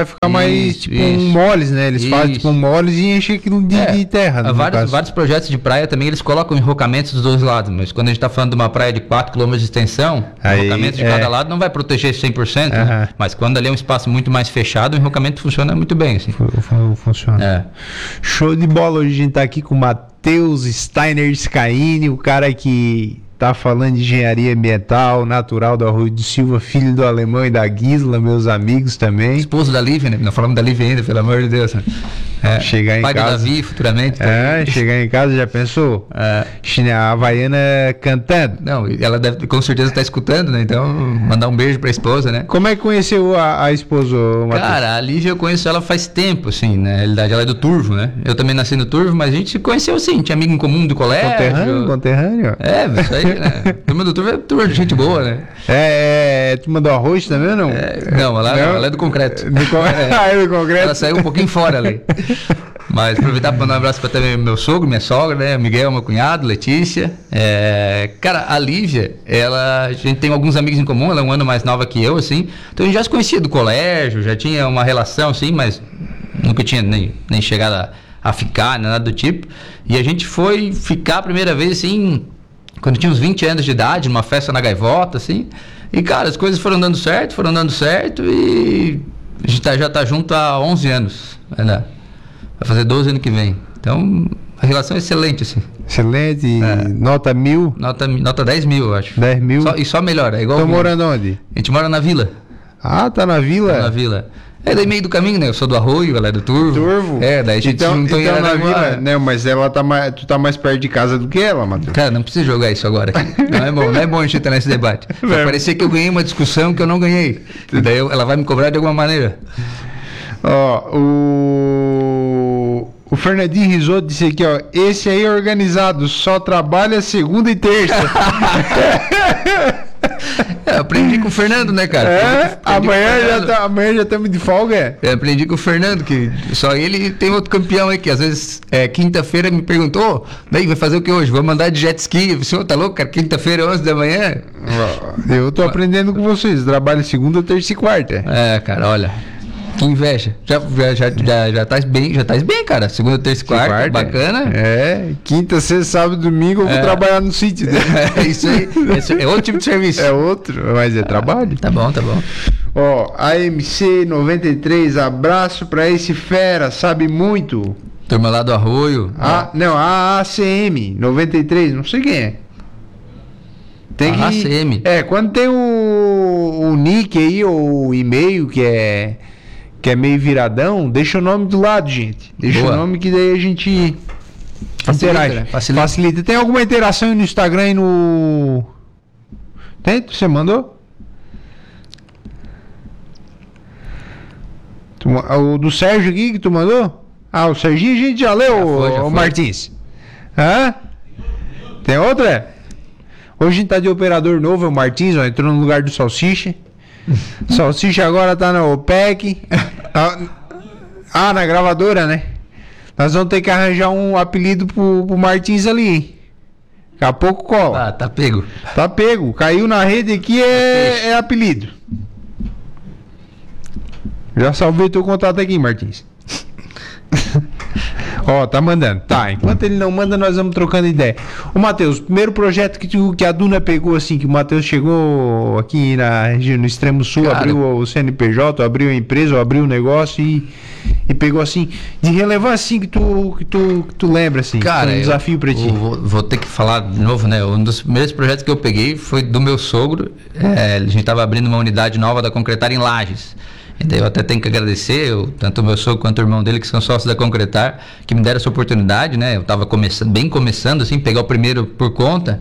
mais tipo moles, né? Eles fazem tipo moles e enchem aquilo de terra. Vários projetos de praia também, eles colocam enrocamentos dos dois lados, mas quando a gente está falando de uma praia de 4 km de extensão, o enrocamento de cada lado não vai proteger 100%, né? Mas quando ali é um espaço muito mais fechado, o enrocamento funciona muito bem. Assim. Funciona. Show de bola. Hoje a gente está aqui com o Matheus Steiner Scaini, o cara que tá falando de engenharia ambiental, natural do Arroio do Silva, filho do Alemão e da Gisla, meus amigos também. Esposo da Lívia, né? Nós falamos da Lívia ainda, pelo amor de Deus. Chegar em pai casa. Pai do Davi, futuramente. Chegar em casa, já pensou? A Havaiana cantando. Não, ela deve, com certeza está escutando, né? Então, mandar um beijo pra esposa, né? Como é que conheceu a esposa, Matheus? Cara, a Lívia eu conheço ela faz tempo, assim, né? Na realidade, ela é do Turvo, né? Eu também nasci no Turvo, mas a gente se conheceu, assim, tinha amigo em comum do colégio. Conterrâneo. Isso aí, né? Turma do Turvo é turma de gente boa, né? Turma do arroz também ou não? Não, ela é do concreto. É do concreto? Ela saiu um pouquinho fora ali. Mas aproveitar para mandar um abraço para também meu sogro, minha sogra, né? Miguel, meu cunhado, Letícia. Cara, a Lívia, a gente tem alguns amigos em comum, ela é um ano mais nova que eu, assim. Então a gente já se conhecia do colégio, já tinha uma relação, assim, mas nunca tinha nem chegado a ficar, nada do tipo. E a gente foi ficar a primeira vez, assim, quando tinha uns 20 anos de idade, numa festa na Gaivota, assim. E, cara, as coisas foram dando certo e a gente já tá junto há 11 anos, né? Vai fazer 12 ano que vem. Então, a relação é excelente, assim. Excelente. Nota 1000? Nota 10 mil, eu acho. 10 mil? E só melhora. Estão morando onde? A gente mora na Vila. Ah, tá na Vila? Tá na Vila. É daí meio do caminho, né? Eu sou do Arroio, ela é do Turvo. Daí a gente juntou em na Vila. Não, mas ela tu tá mais perto de casa do que ela, Matheus. Cara, não precisa jogar isso agora aqui. Não é bom a gente entrar nesse debate. Vai parecer que eu ganhei uma discussão que eu não ganhei. E daí ela vai me cobrar de alguma maneira. O Fernandinho Risotto disse aqui, esse aí é organizado, só trabalha segunda e terça. Eu aprendi com o Fernando, né, cara? Amanhã já estamos de folga, Eu aprendi com o Fernando, que só ele tem outro campeão aí, que às vezes, quinta-feira me perguntou, daí vai fazer o que hoje? Vou mandar de jet ski. O senhor tá louco, cara? Quinta-feira, 11 da manhã? Eu tô aprendendo com vocês, trabalho segunda, terça e quarta. Cara, olha... Que inveja. Já tá bem, cara. Segunda, terça e quarta. Bacana. Quinta, sexta, sábado, domingo eu vou trabalhar no sítio. Isso aí. É outro tipo de serviço. É outro, mas é trabalho. Tá bom. AMC 93, abraço pra esse fera, sabe muito. Turma lá do Arroio. A ACM 93, não sei quem é. Tem a ACM. Quando tem o nick aí, ou o e-mail que é meio viradão, deixa o nome do lado, gente. Deixa o nome que daí a gente interage. Né? Facilita. Tem alguma interação aí no Instagram e no... Tem? Você mandou? O do Sérgio aqui que tu mandou? O Serginho a gente já leu, já foi. Martins. Tem outra? Hoje a gente tá de operador novo, é o Martins, entrou no lugar do Salsicha. Salsicha agora tá na OPEC. Na gravadora, né? Nós vamos ter que arranjar um apelido pro Martins ali, hein? Daqui a pouco cola. Tá pego. Tá pego. Caiu na rede aqui, é apelido. Já salvei teu contato aqui, Martins. Tá mandando. Enquanto ele não manda, nós vamos trocando ideia. Ô, Matheus, primeiro projeto que a Duna pegou, assim, que o Matheus chegou aqui na região, no extremo sul, cara, abriu o CNPJ, abriu a empresa, abriu o negócio e pegou, assim, de relevância, assim, que tu lembra, assim, cara, um desafio pra ti. Vou ter que falar de novo, né? Um dos primeiros projetos que eu peguei foi do meu sogro. A gente tava abrindo uma unidade nova da Concretar em Lages. E daí eu até tenho que agradecer, tanto o meu sogro quanto o irmão dele, que são sócios da Concretar, que me deram essa oportunidade, né? Eu estava começando, assim, pegar o primeiro por conta.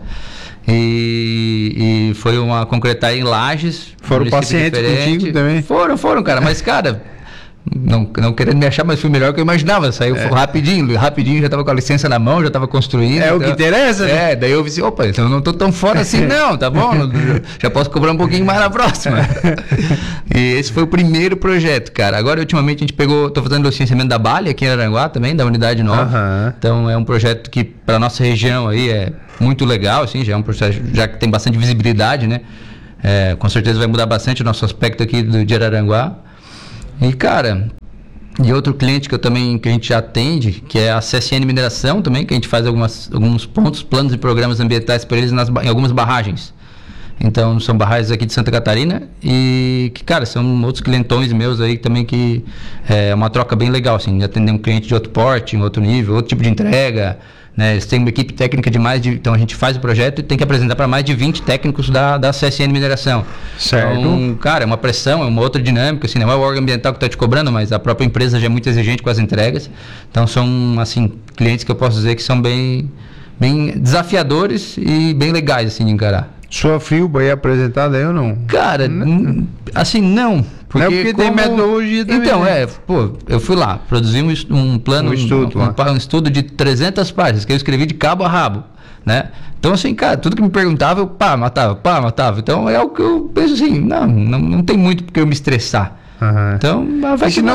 E foi uma Concretar em Lages. Foram pacientes contigo também? Foram, cara. Mas, cara, não querendo me achar, mas fui melhor que eu imaginava. Saiu rapidinho, já estava com a licença na mão, já estava construindo. É então, o que interessa, né? Daí eu vi assim, opa, então eu não estou tão fora assim não, tá bom? Já posso cobrar um pouquinho mais na próxima. E esse foi o primeiro projeto, cara. Agora, ultimamente, estou fazendo o licenciamento da Bale aqui em Araranguá também, da Unidade Nova. Então, é um projeto que, para nossa região aí, é muito legal, assim, já é um processo, já que tem bastante visibilidade, né? Com certeza vai mudar bastante o nosso aspecto aqui de Araranguá. E, cara, e outro cliente que a gente já atende, que é a CSN Mineração também, que a gente faz alguns planos e programas ambientais para eles em algumas barragens. Então, são barragens aqui de Santa Catarina e que, cara, são outros clientões meus aí também que é uma troca bem legal, assim, de atender um cliente de outro porte, em outro nível, outro tipo de entrega, né? Eles têm uma equipe técnica então a gente faz o projeto e tem que apresentar para mais de 20 técnicos da CSN Mineração. Certo. Então, cara, é uma pressão, é uma outra dinâmica, assim, não é o órgão ambiental que está te cobrando, mas a própria empresa já é muito exigente com as entregas. Então são, assim, clientes que eu posso dizer que são bem desafiadores e bem legais, assim, de encarar. Sua Filba é apresentada aí ou não? Cara, assim, não. Porque tem metodologia também. Então, eu fui lá, produzi um plano, um estudo de 300 páginas, que eu escrevi de cabo a rabo, né? Então, assim, cara, tudo que me perguntava, eu matava. Então, é o que eu penso assim, não tem muito porque eu me estressar. Então, vai que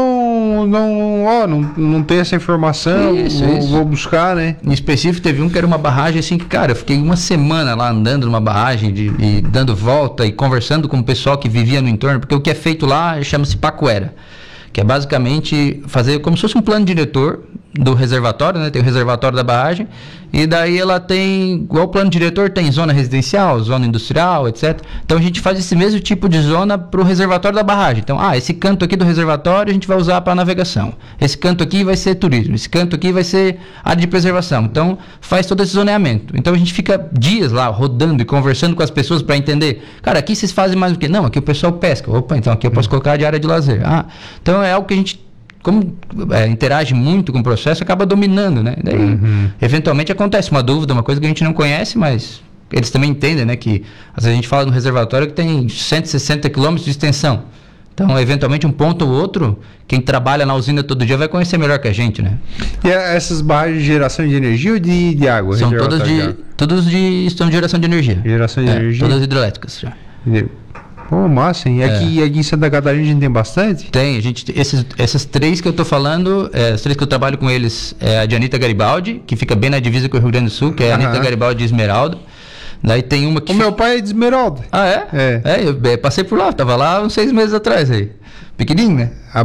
não tem essa informação, vou buscar, né? Em específico, teve um que era uma barragem assim que, cara, eu fiquei uma semana lá andando numa barragem e dando volta e conversando com o pessoal que vivia no entorno, porque o que é feito lá chama-se pacuera, que é basicamente fazer como se fosse um plano diretor do reservatório, né? Tem o reservatório da barragem e daí ela tem, igual o plano diretor, tem zona residencial, zona industrial, etc. Então a gente faz esse mesmo tipo de zona para o reservatório da barragem. Então, esse canto aqui do reservatório a gente vai usar para navegação. Esse canto aqui vai ser turismo. Esse canto aqui vai ser área de preservação. Então faz todo esse zoneamento. Então a gente fica dias lá rodando e conversando com as pessoas para entender. Cara, aqui vocês fazem mais o quê? Não, aqui o pessoal pesca. Opa, então aqui eu posso colocar de área de lazer. Então é algo que a gente, como interage muito com o processo, acaba dominando, né? Daí, eventualmente acontece uma dúvida, uma coisa que a gente não conhece, mas eles também entendem, né? Que às vezes a gente fala no reservatório que tem 160 quilômetros de extensão. Então, eventualmente, um ponto ou outro, quem trabalha na usina todo dia vai conhecer melhor que a gente, né? E essas barragens de geração de energia ou de água? São todas de geração de energia. Geração de energia? Todas hidrelétricas já. Pô, massa, hein? E aqui em Santa Catarina a gente tem bastante? Tem, essas três que eu tô falando, as três que eu trabalho com eles, é a de Anitta Garibaldi, que fica bem na divisa com o Rio Grande do Sul, que é a Anitta Garibaldi de Esmeralda. Daí tem uma que... O meu pai é de Esmeralda. Eu passei por lá, tava lá uns 6 meses atrás aí. Pequenininho, né? A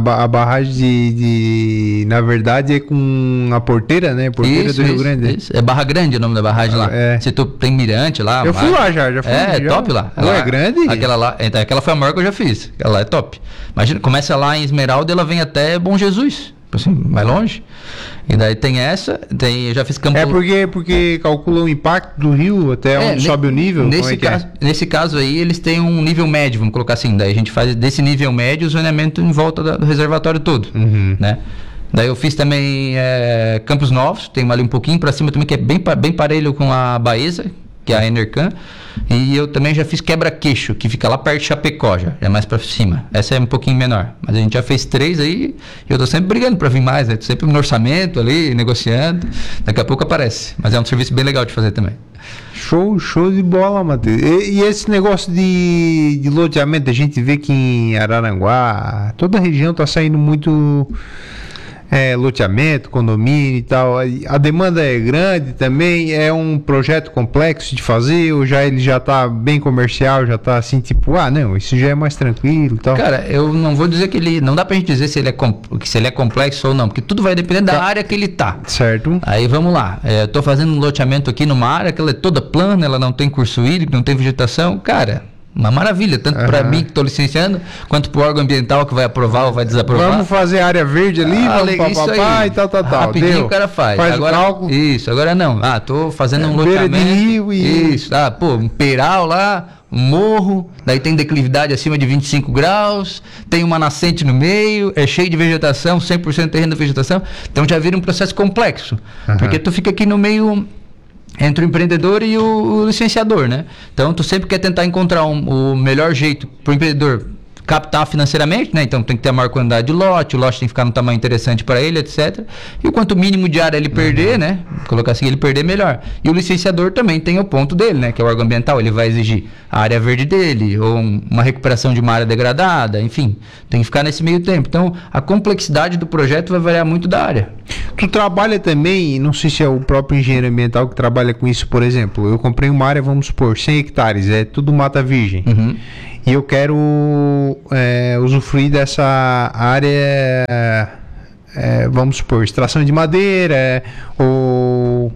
barragem na verdade, é com a porteira, né? Porteira do Rio Grande. Isso. É Barra Grande o nome da barragem lá. Se tu tem mirante lá. Eu fui lá já fui. Top lá. Ela é grande? Aquela lá, então, aquela foi a maior que eu já fiz. Aquela lá é top. Imagina, começa lá em Esmeralda e ela vem até Bom Jesus. Assim, mais longe. E daí tem essa, eu já fiz campo... porque calcula o impacto do rio até onde sobe o nível? Nesse caso aí, eles têm um nível médio, vamos colocar assim. Daí a gente faz desse nível médio o zoneamento em volta do reservatório todo, né? Daí eu fiz também Campos Novos, tem ali um pouquinho para cima também, que é bem parelho com a Baeza, que é a Enercan. E eu também já fiz Quebra-Queixo, que fica lá perto de Chapecó, já é mais para cima. Essa é um pouquinho menor, mas a gente já fez 3 aí, e eu tô sempre brigando para vir mais, né? Tô sempre no orçamento ali, negociando, daqui a pouco aparece. Mas é um serviço bem legal de fazer também. Show de bola, Matheus. E esse negócio de loteamento, a gente vê que em Araranguá, toda a região tá saindo muito... loteamento, condomínio e tal, a demanda é grande também, é um projeto complexo de fazer, ou ele já está bem comercial, já está assim, tipo, não, isso já é mais tranquilo e tal? Cara, eu não vou dizer que não dá pra gente dizer se ele é complexo ou não, porque tudo vai depender da área que ele tá. Certo. Aí vamos lá, eu tô fazendo um loteamento aqui numa área que ela é toda plana, ela não tem curso hídrico, não tem vegetação, cara... uma maravilha, tanto para mim que estou licenciando, quanto para o órgão ambiental que vai aprovar ou vai desaprovar. Vamos fazer área verde ali, vamos papapá e tal. Rapidinho deu. O cara faz agora, o cálculo. Isso, agora não. Tô fazendo um loteamento. De rio e... Isso, um peral lá, um morro, daí tem declividade acima de 25 graus, tem uma nascente no meio, é cheio de vegetação, 100% terreno de vegetação, então já vira um processo complexo, porque tu fica aqui no meio entre o empreendedor e o licenciador, né? Então tu sempre quer tentar encontrar o melhor jeito para o empreendedor captar financeiramente, né? Então tem que ter a maior quantidade de lote, o lote tem que ficar num tamanho interessante para ele, etc. E o quanto mínimo de área ele perder, né? Colocar assim, ele perder melhor. E o licenciador também tem o ponto dele, né? Que é o órgão ambiental, ele vai exigir a área verde dele, ou uma recuperação de uma área degradada, enfim. Tem que ficar nesse meio tempo. Então a complexidade do projeto vai variar muito da área. Tu trabalha também, não sei se é o próprio engenheiro ambiental que trabalha com isso, por exemplo, eu comprei uma área, vamos supor, 100 hectares, é tudo mata virgem. E eu quero usufruir dessa área, vamos supor, extração de madeira, ou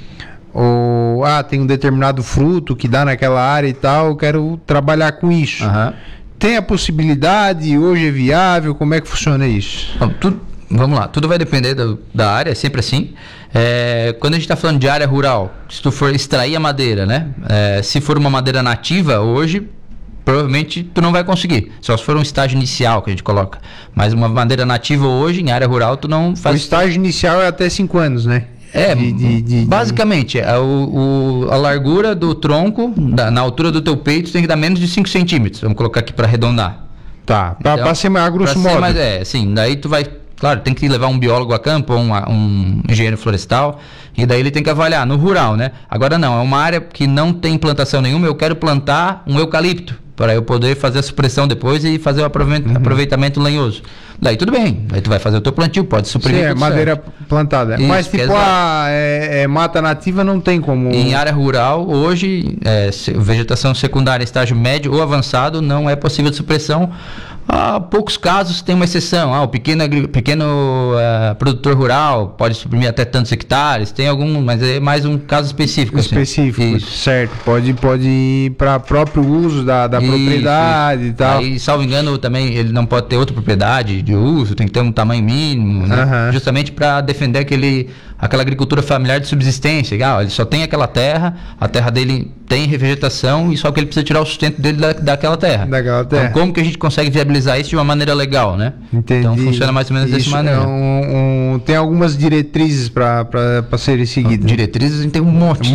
tem um determinado fruto que dá naquela área e tal, eu quero trabalhar com isso. Tem a possibilidade, hoje é viável, como é que funciona isso? Vamos lá, tudo vai depender da área, é sempre assim. Quando a gente está falando de área rural, se tu for extrair a madeira, né? Se for uma madeira nativa, hoje... provavelmente tu não vai conseguir, só se for um estágio inicial que a gente coloca, mas uma madeira nativa hoje em área rural tu não faz. O estágio inicial é até 5 anos, né? Basicamente a largura do tronco na altura do teu peito tem que dar menos de 5 centímetros, vamos colocar aqui para arredondar. Tá, para ser mais grosso modo. Mas sim, daí tu vai, claro, tem que levar um biólogo a campo ou um engenheiro florestal, e daí ele tem que avaliar no rural, né? Agora não, é uma área que não tem plantação nenhuma, eu quero plantar um eucalipto para eu poder fazer a supressão depois e fazer o aproveitamento lenhoso. Daí tudo bem, daí tu vai fazer o teu plantio, pode suprimir. Sim, madeira plantada. Isso, mas tipo mata nativa não tem como... Em área rural, hoje, vegetação secundária, estágio médio ou avançado, não é possível de supressão. Há poucos casos tem uma exceção. O pequeno produtor rural pode suprimir até tantos hectares, tem algum, mas é mais um caso específico. Específico, certo. Pode ir para próprio uso da propriedade e tal. Aí, salvo engano, também ele não pode ter outra propriedade de uso, tem que ter um tamanho mínimo, né? Justamente para defender aquela agricultura familiar de subsistência. Ele só tem aquela terra, a terra dele tem revegetação e só que ele precisa tirar o sustento dele daquela terra. Então, como que a gente consegue viabilizar isso de uma maneira legal, né? Entendi. Então funciona mais ou menos dessa maneira. Tem algumas diretrizes para serem seguidas. Diretrizes a gente tem um monte.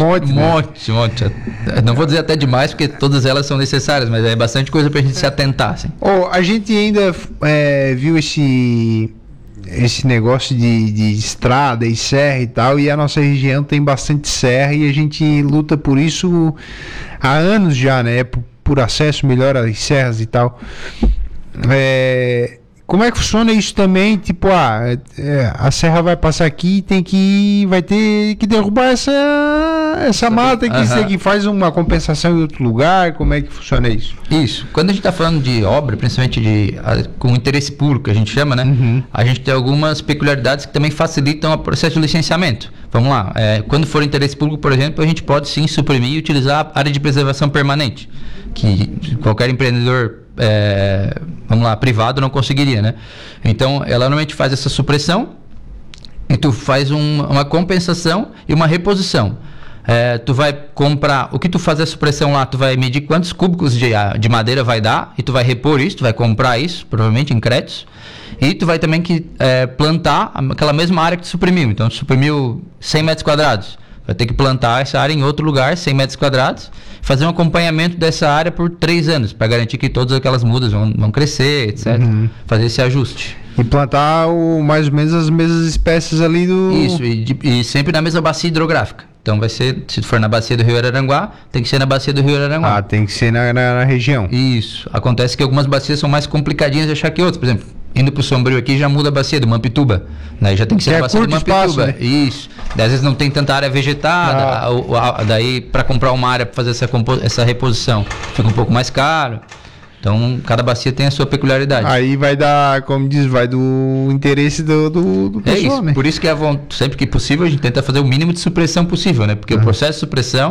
Não vou dizer até demais, porque todas elas são necessárias, mas é bastante coisa para a gente se atentar. Assim. A gente ainda viu esse negócio de estrada e serra e tal, e a nossa região tem bastante serra e a gente luta por isso há anos já, né? Por acesso melhor às serras e tal. Como é que funciona isso também? Tipo, a serra vai passar aqui e vai ter que derrubar essa mata que faz uma compensação em outro lugar. Como é que funciona isso? Isso. Quando a gente está falando de obra, principalmente com interesse público, que a gente chama, né? A gente tem algumas peculiaridades que também facilitam o processo de licenciamento. Vamos lá. Quando for interesse público, por exemplo, a gente pode sim suprimir e utilizar a área de preservação permanente, que qualquer empreendedor privado não conseguiria, né? Então, ela normalmente faz essa supressão e tu faz uma compensação e uma reposição. Tu vai comprar, o que tu fazer a supressão lá, tu vai medir quantos cúbicos de madeira vai dar e tu vai repor isso, tu vai comprar isso, provavelmente em créditos, e tu vai também plantar aquela mesma área que tu suprimiu. Então, tu suprimiu 100 metros quadrados. Vai ter que plantar essa área em outro lugar, 100 metros quadrados, fazer um acompanhamento dessa área por 3 anos, para garantir que todas aquelas mudas vão crescer, etc. Fazer esse ajuste. E plantar mais ou menos as mesmas espécies ali do... Isso, e sempre na mesma bacia hidrográfica. Então vai ser, se for na bacia do Rio Araranguá, tem que ser na bacia do Rio Araranguá. Tem que ser na região. Isso. Acontece que algumas bacias são mais complicadinhas de achar que outras. Por exemplo, indo pro Sombrio aqui já muda a bacia do Mampituba, né? Já tem que ser a bacia do Mampituba. Espaço, né? Isso. Daí, às vezes não tem tanta área vegetada, daí para comprar uma área para fazer essa reposição fica um pouco mais caro. Então, cada bacia tem a sua peculiaridade. Aí vai dar, como diz, vai do interesse do pessoal, isso, né? Por isso que sempre que possível a gente tenta fazer o mínimo de supressão possível, né? Porque o processo de supressão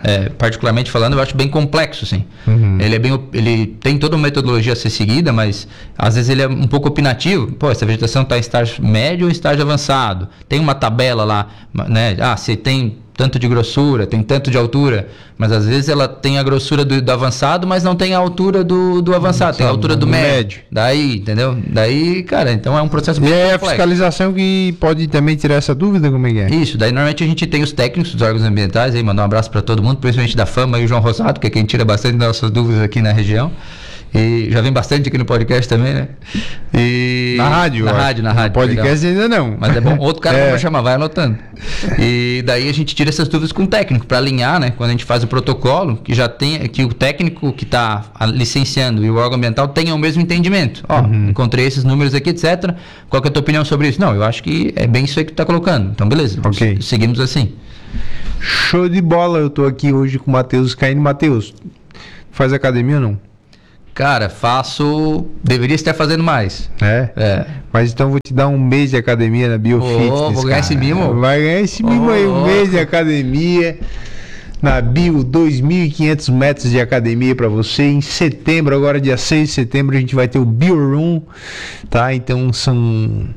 particularmente falando, eu acho bem complexo, assim. Ele tem toda uma metodologia a ser seguida, mas às vezes ele é um pouco opinativo. Pô, essa vegetação está em estágio médio ou estágio avançado? Tem uma tabela lá, né? Você tem tanto de grossura, tem tanto de altura, mas às vezes ela tem a grossura do avançado, mas não tem a altura do avançado, tem a altura do médio. Daí, entendeu? Daí, cara, então é um processo bem complexo. E a fiscalização que pode também tirar essa dúvida, como é que é? Isso, daí normalmente a gente tem os técnicos dos órgãos ambientais, aí mandar um abraço para todo mundo, principalmente da Fama e o João Rosado, que é quem tira bastante das nossas dúvidas aqui na região. E já vem bastante aqui no podcast também, né? Na rádio. No podcast ainda não. Mas é bom, outro cara vai chamar, vai anotando. E daí a gente tira essas dúvidas com o técnico, para alinhar, né? Quando a gente faz o protocolo, que já tem, que o técnico que está licenciando e o órgão ambiental tenham o mesmo entendimento. Encontrei esses números aqui, etc. Qual que é a tua opinião sobre isso? Não, eu acho que é bem isso aí que tu tá colocando. Então, beleza. Ok. Seguimos assim. Show de bola. Eu tô aqui hoje com o Matheus Scaini. Matheus, faz academia ou não? Cara, faço... Deveria estar fazendo mais. Mas então vou te dar um mês de academia na Biofitness. Vou ganhar esse mimo? Vai ganhar esse mimo aí, um mês de academia. Na Bio, 2.500 metros de academia para você. Em setembro, agora dia 6 de setembro, a gente vai ter o Bio Room, tá? Então são...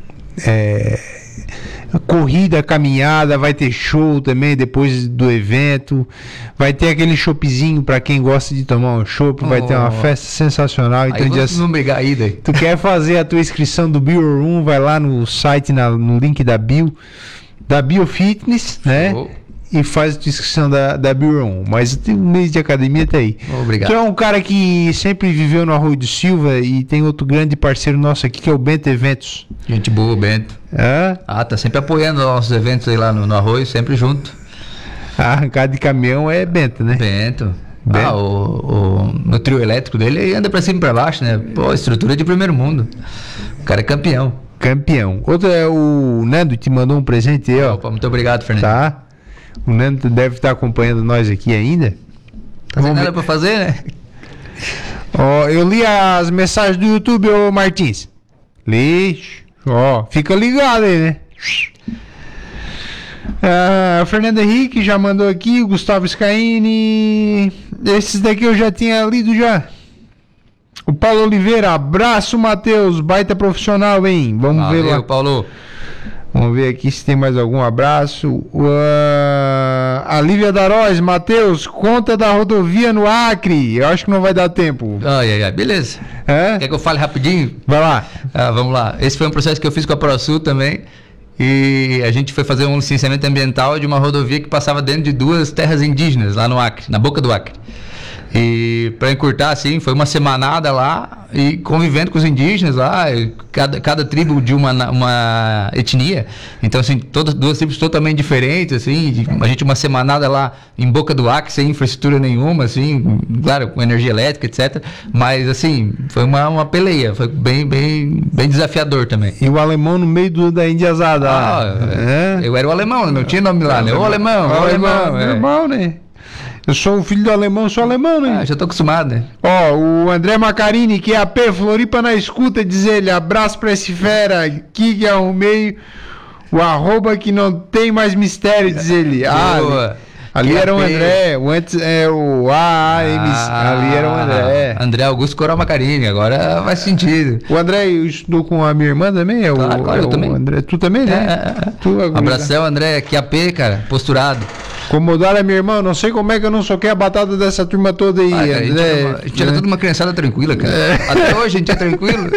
corrida, caminhada, vai ter show também depois do evento, vai ter aquele choppzinho para quem gosta de tomar um chopp, vai ter uma festa sensacional. Então, não brigar aí, daí. Tu quer fazer a tua inscrição do Bio Room, vai lá no site, no link da Biofitness, né? E faz a tua inscrição da Bio Room. Mas tem um mês de academia, tá aí. Obrigado. Tu é um cara que sempre viveu no Arroio do Silva e tem outro grande parceiro nosso aqui que é o Bento Eventos. Gente boa, Bento. Tá sempre apoiando nossos eventos aí lá no Arroio, sempre junto. A arrancada de caminhão é Bento, né? Bento. O trio elétrico dele aí anda pra cima e pra baixo, né? Pô, estrutura de primeiro mundo. O cara é campeão. Outro é o Nando, te mandou um presente aí, ó. Opa, muito obrigado, Fernando. Tá. O Nando deve estar acompanhando nós aqui ainda. Tá sem nada pra fazer, né? Eu li as mensagens do YouTube, ô Martins. Li. Fica ligado aí, né? O Fernando Henrique já mandou aqui, o Gustavo Scaini. Esses daqui eu já tinha lido já. O Paulo Oliveira, abraço, Matheus, baita profissional, hein? Vamos ver lá. Paulo. Vamos ver aqui se tem mais algum abraço. A Lívia Daróis, Matheus, conta da rodovia no Acre. Eu acho que não vai dar tempo. Beleza. Quer que eu fale rapidinho? Vai lá. Vamos lá. Esse foi um processo que eu fiz com a ProSul também. E a gente foi fazer um licenciamento ambiental de uma rodovia que passava dentro de 2 terras indígenas lá no Acre, na boca do Acre. E para encurtar, assim, foi uma semanada lá e convivendo com os indígenas lá, cada tribo de uma etnia. Então, assim, todas 2 tribos totalmente diferentes, assim, a gente uma semanada lá em boca do Acre, sem infraestrutura nenhuma, assim, claro, com energia elétrica, etc. Mas, assim, foi uma peleia, foi bem desafiador também. E o alemão no meio da indiazada. Eu era o alemão, não tinha nome lá, né? O alemão. Normal, né? Eu sou o filho do alemão, sou alemão, né? Já tô acostumado, né? O André Macarini, que é AP Floripa na escuta, diz ele, abraço pra esse fera aqui que arrumei o @ que não tem mais mistério, diz ele. Ali era o André, antes é o AAMC, ali era o André. André Augusto Coral Macarini, agora faz sentido. O André estudou com a minha irmã também? Claro, eu também. André, tu também, né? Abração, André, que AP, cara, posturado. Comodaram a minha irmã, não sei como é que eu não soquei a batata dessa turma toda aí, André. A gente era tudo uma criançada tranquila, cara. Até hoje a gente é tranquilo.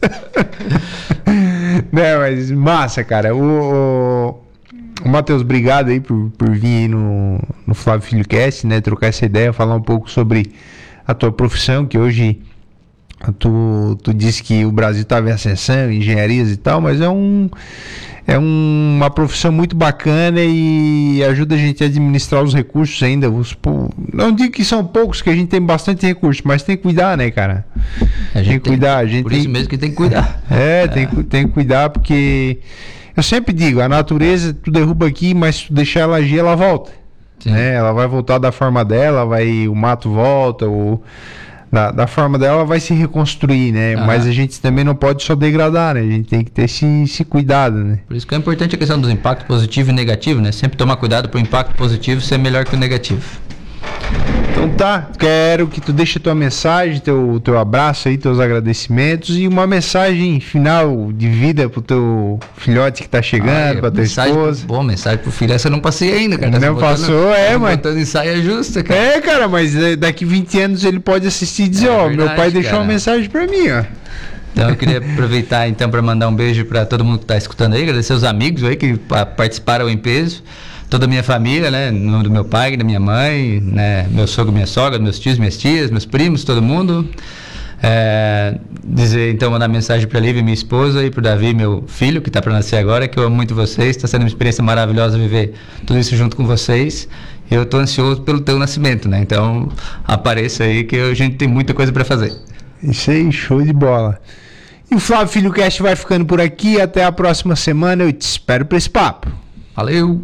Não, mas massa, cara. O Matheus, obrigado aí por vir aí no Flávio Filho Cast, né? Trocar essa ideia, falar um pouco sobre a tua profissão, que hoje tu disse que o Brasil estava em ascensão, engenharias e tal, mas é uma profissão muito bacana e ajuda a gente a administrar os recursos ainda. Não digo que são poucos, que a gente tem bastante recursos, mas tem que cuidar, né, cara? Tem que cuidar. Por isso mesmo que tem que cuidar. Tem que cuidar, porque eu sempre digo, a natureza, tu derruba aqui, mas se tu deixar ela agir, ela volta. Né? Ela vai voltar da forma dela, o mato volta, da forma dela vai se reconstruir, né? Mas a gente também não pode só degradar, né? A gente tem que ter esse cuidado, né? Por isso que é importante a questão dos impactos positivo e negativo, né? Sempre tomar cuidado para o impacto positivo ser melhor que o negativo. Então tá, quero que tu deixe tua mensagem, teu abraço aí, teus agradecimentos e uma mensagem final de vida pro teu filhote que tá chegando, pra tua esposa. Boa, mensagem pro filho, essa eu não passei ainda, cara. Não passou, mas... Botando em saia justa, cara. É, cara, mas daqui 20 anos ele pode assistir e dizer, ó, meu pai deixou uma mensagem pra mim, ó. Então eu queria aproveitar então para mandar um beijo para todo mundo que está escutando aí, agradecer os amigos aí que participaram em peso, toda a minha família, né, no nome do meu pai, da minha mãe, né, meu sogro, minha sogra, meus tios, minhas tias, meus primos, todo mundo. Dizer então, mandar mensagem para a Lívia, minha esposa, e para o Davi, meu filho, que está para nascer agora, que eu amo muito vocês, está sendo uma experiência maravilhosa viver tudo isso junto com vocês. Eu estou ansioso pelo teu nascimento, né? Então apareça aí que a gente tem muita coisa para fazer. Isso aí, show de bola. E o Flávio Filho Cast vai ficando por aqui. Até a próxima semana. Eu te espero para esse papo. Valeu!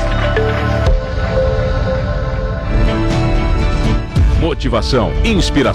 Motivação, inspiração.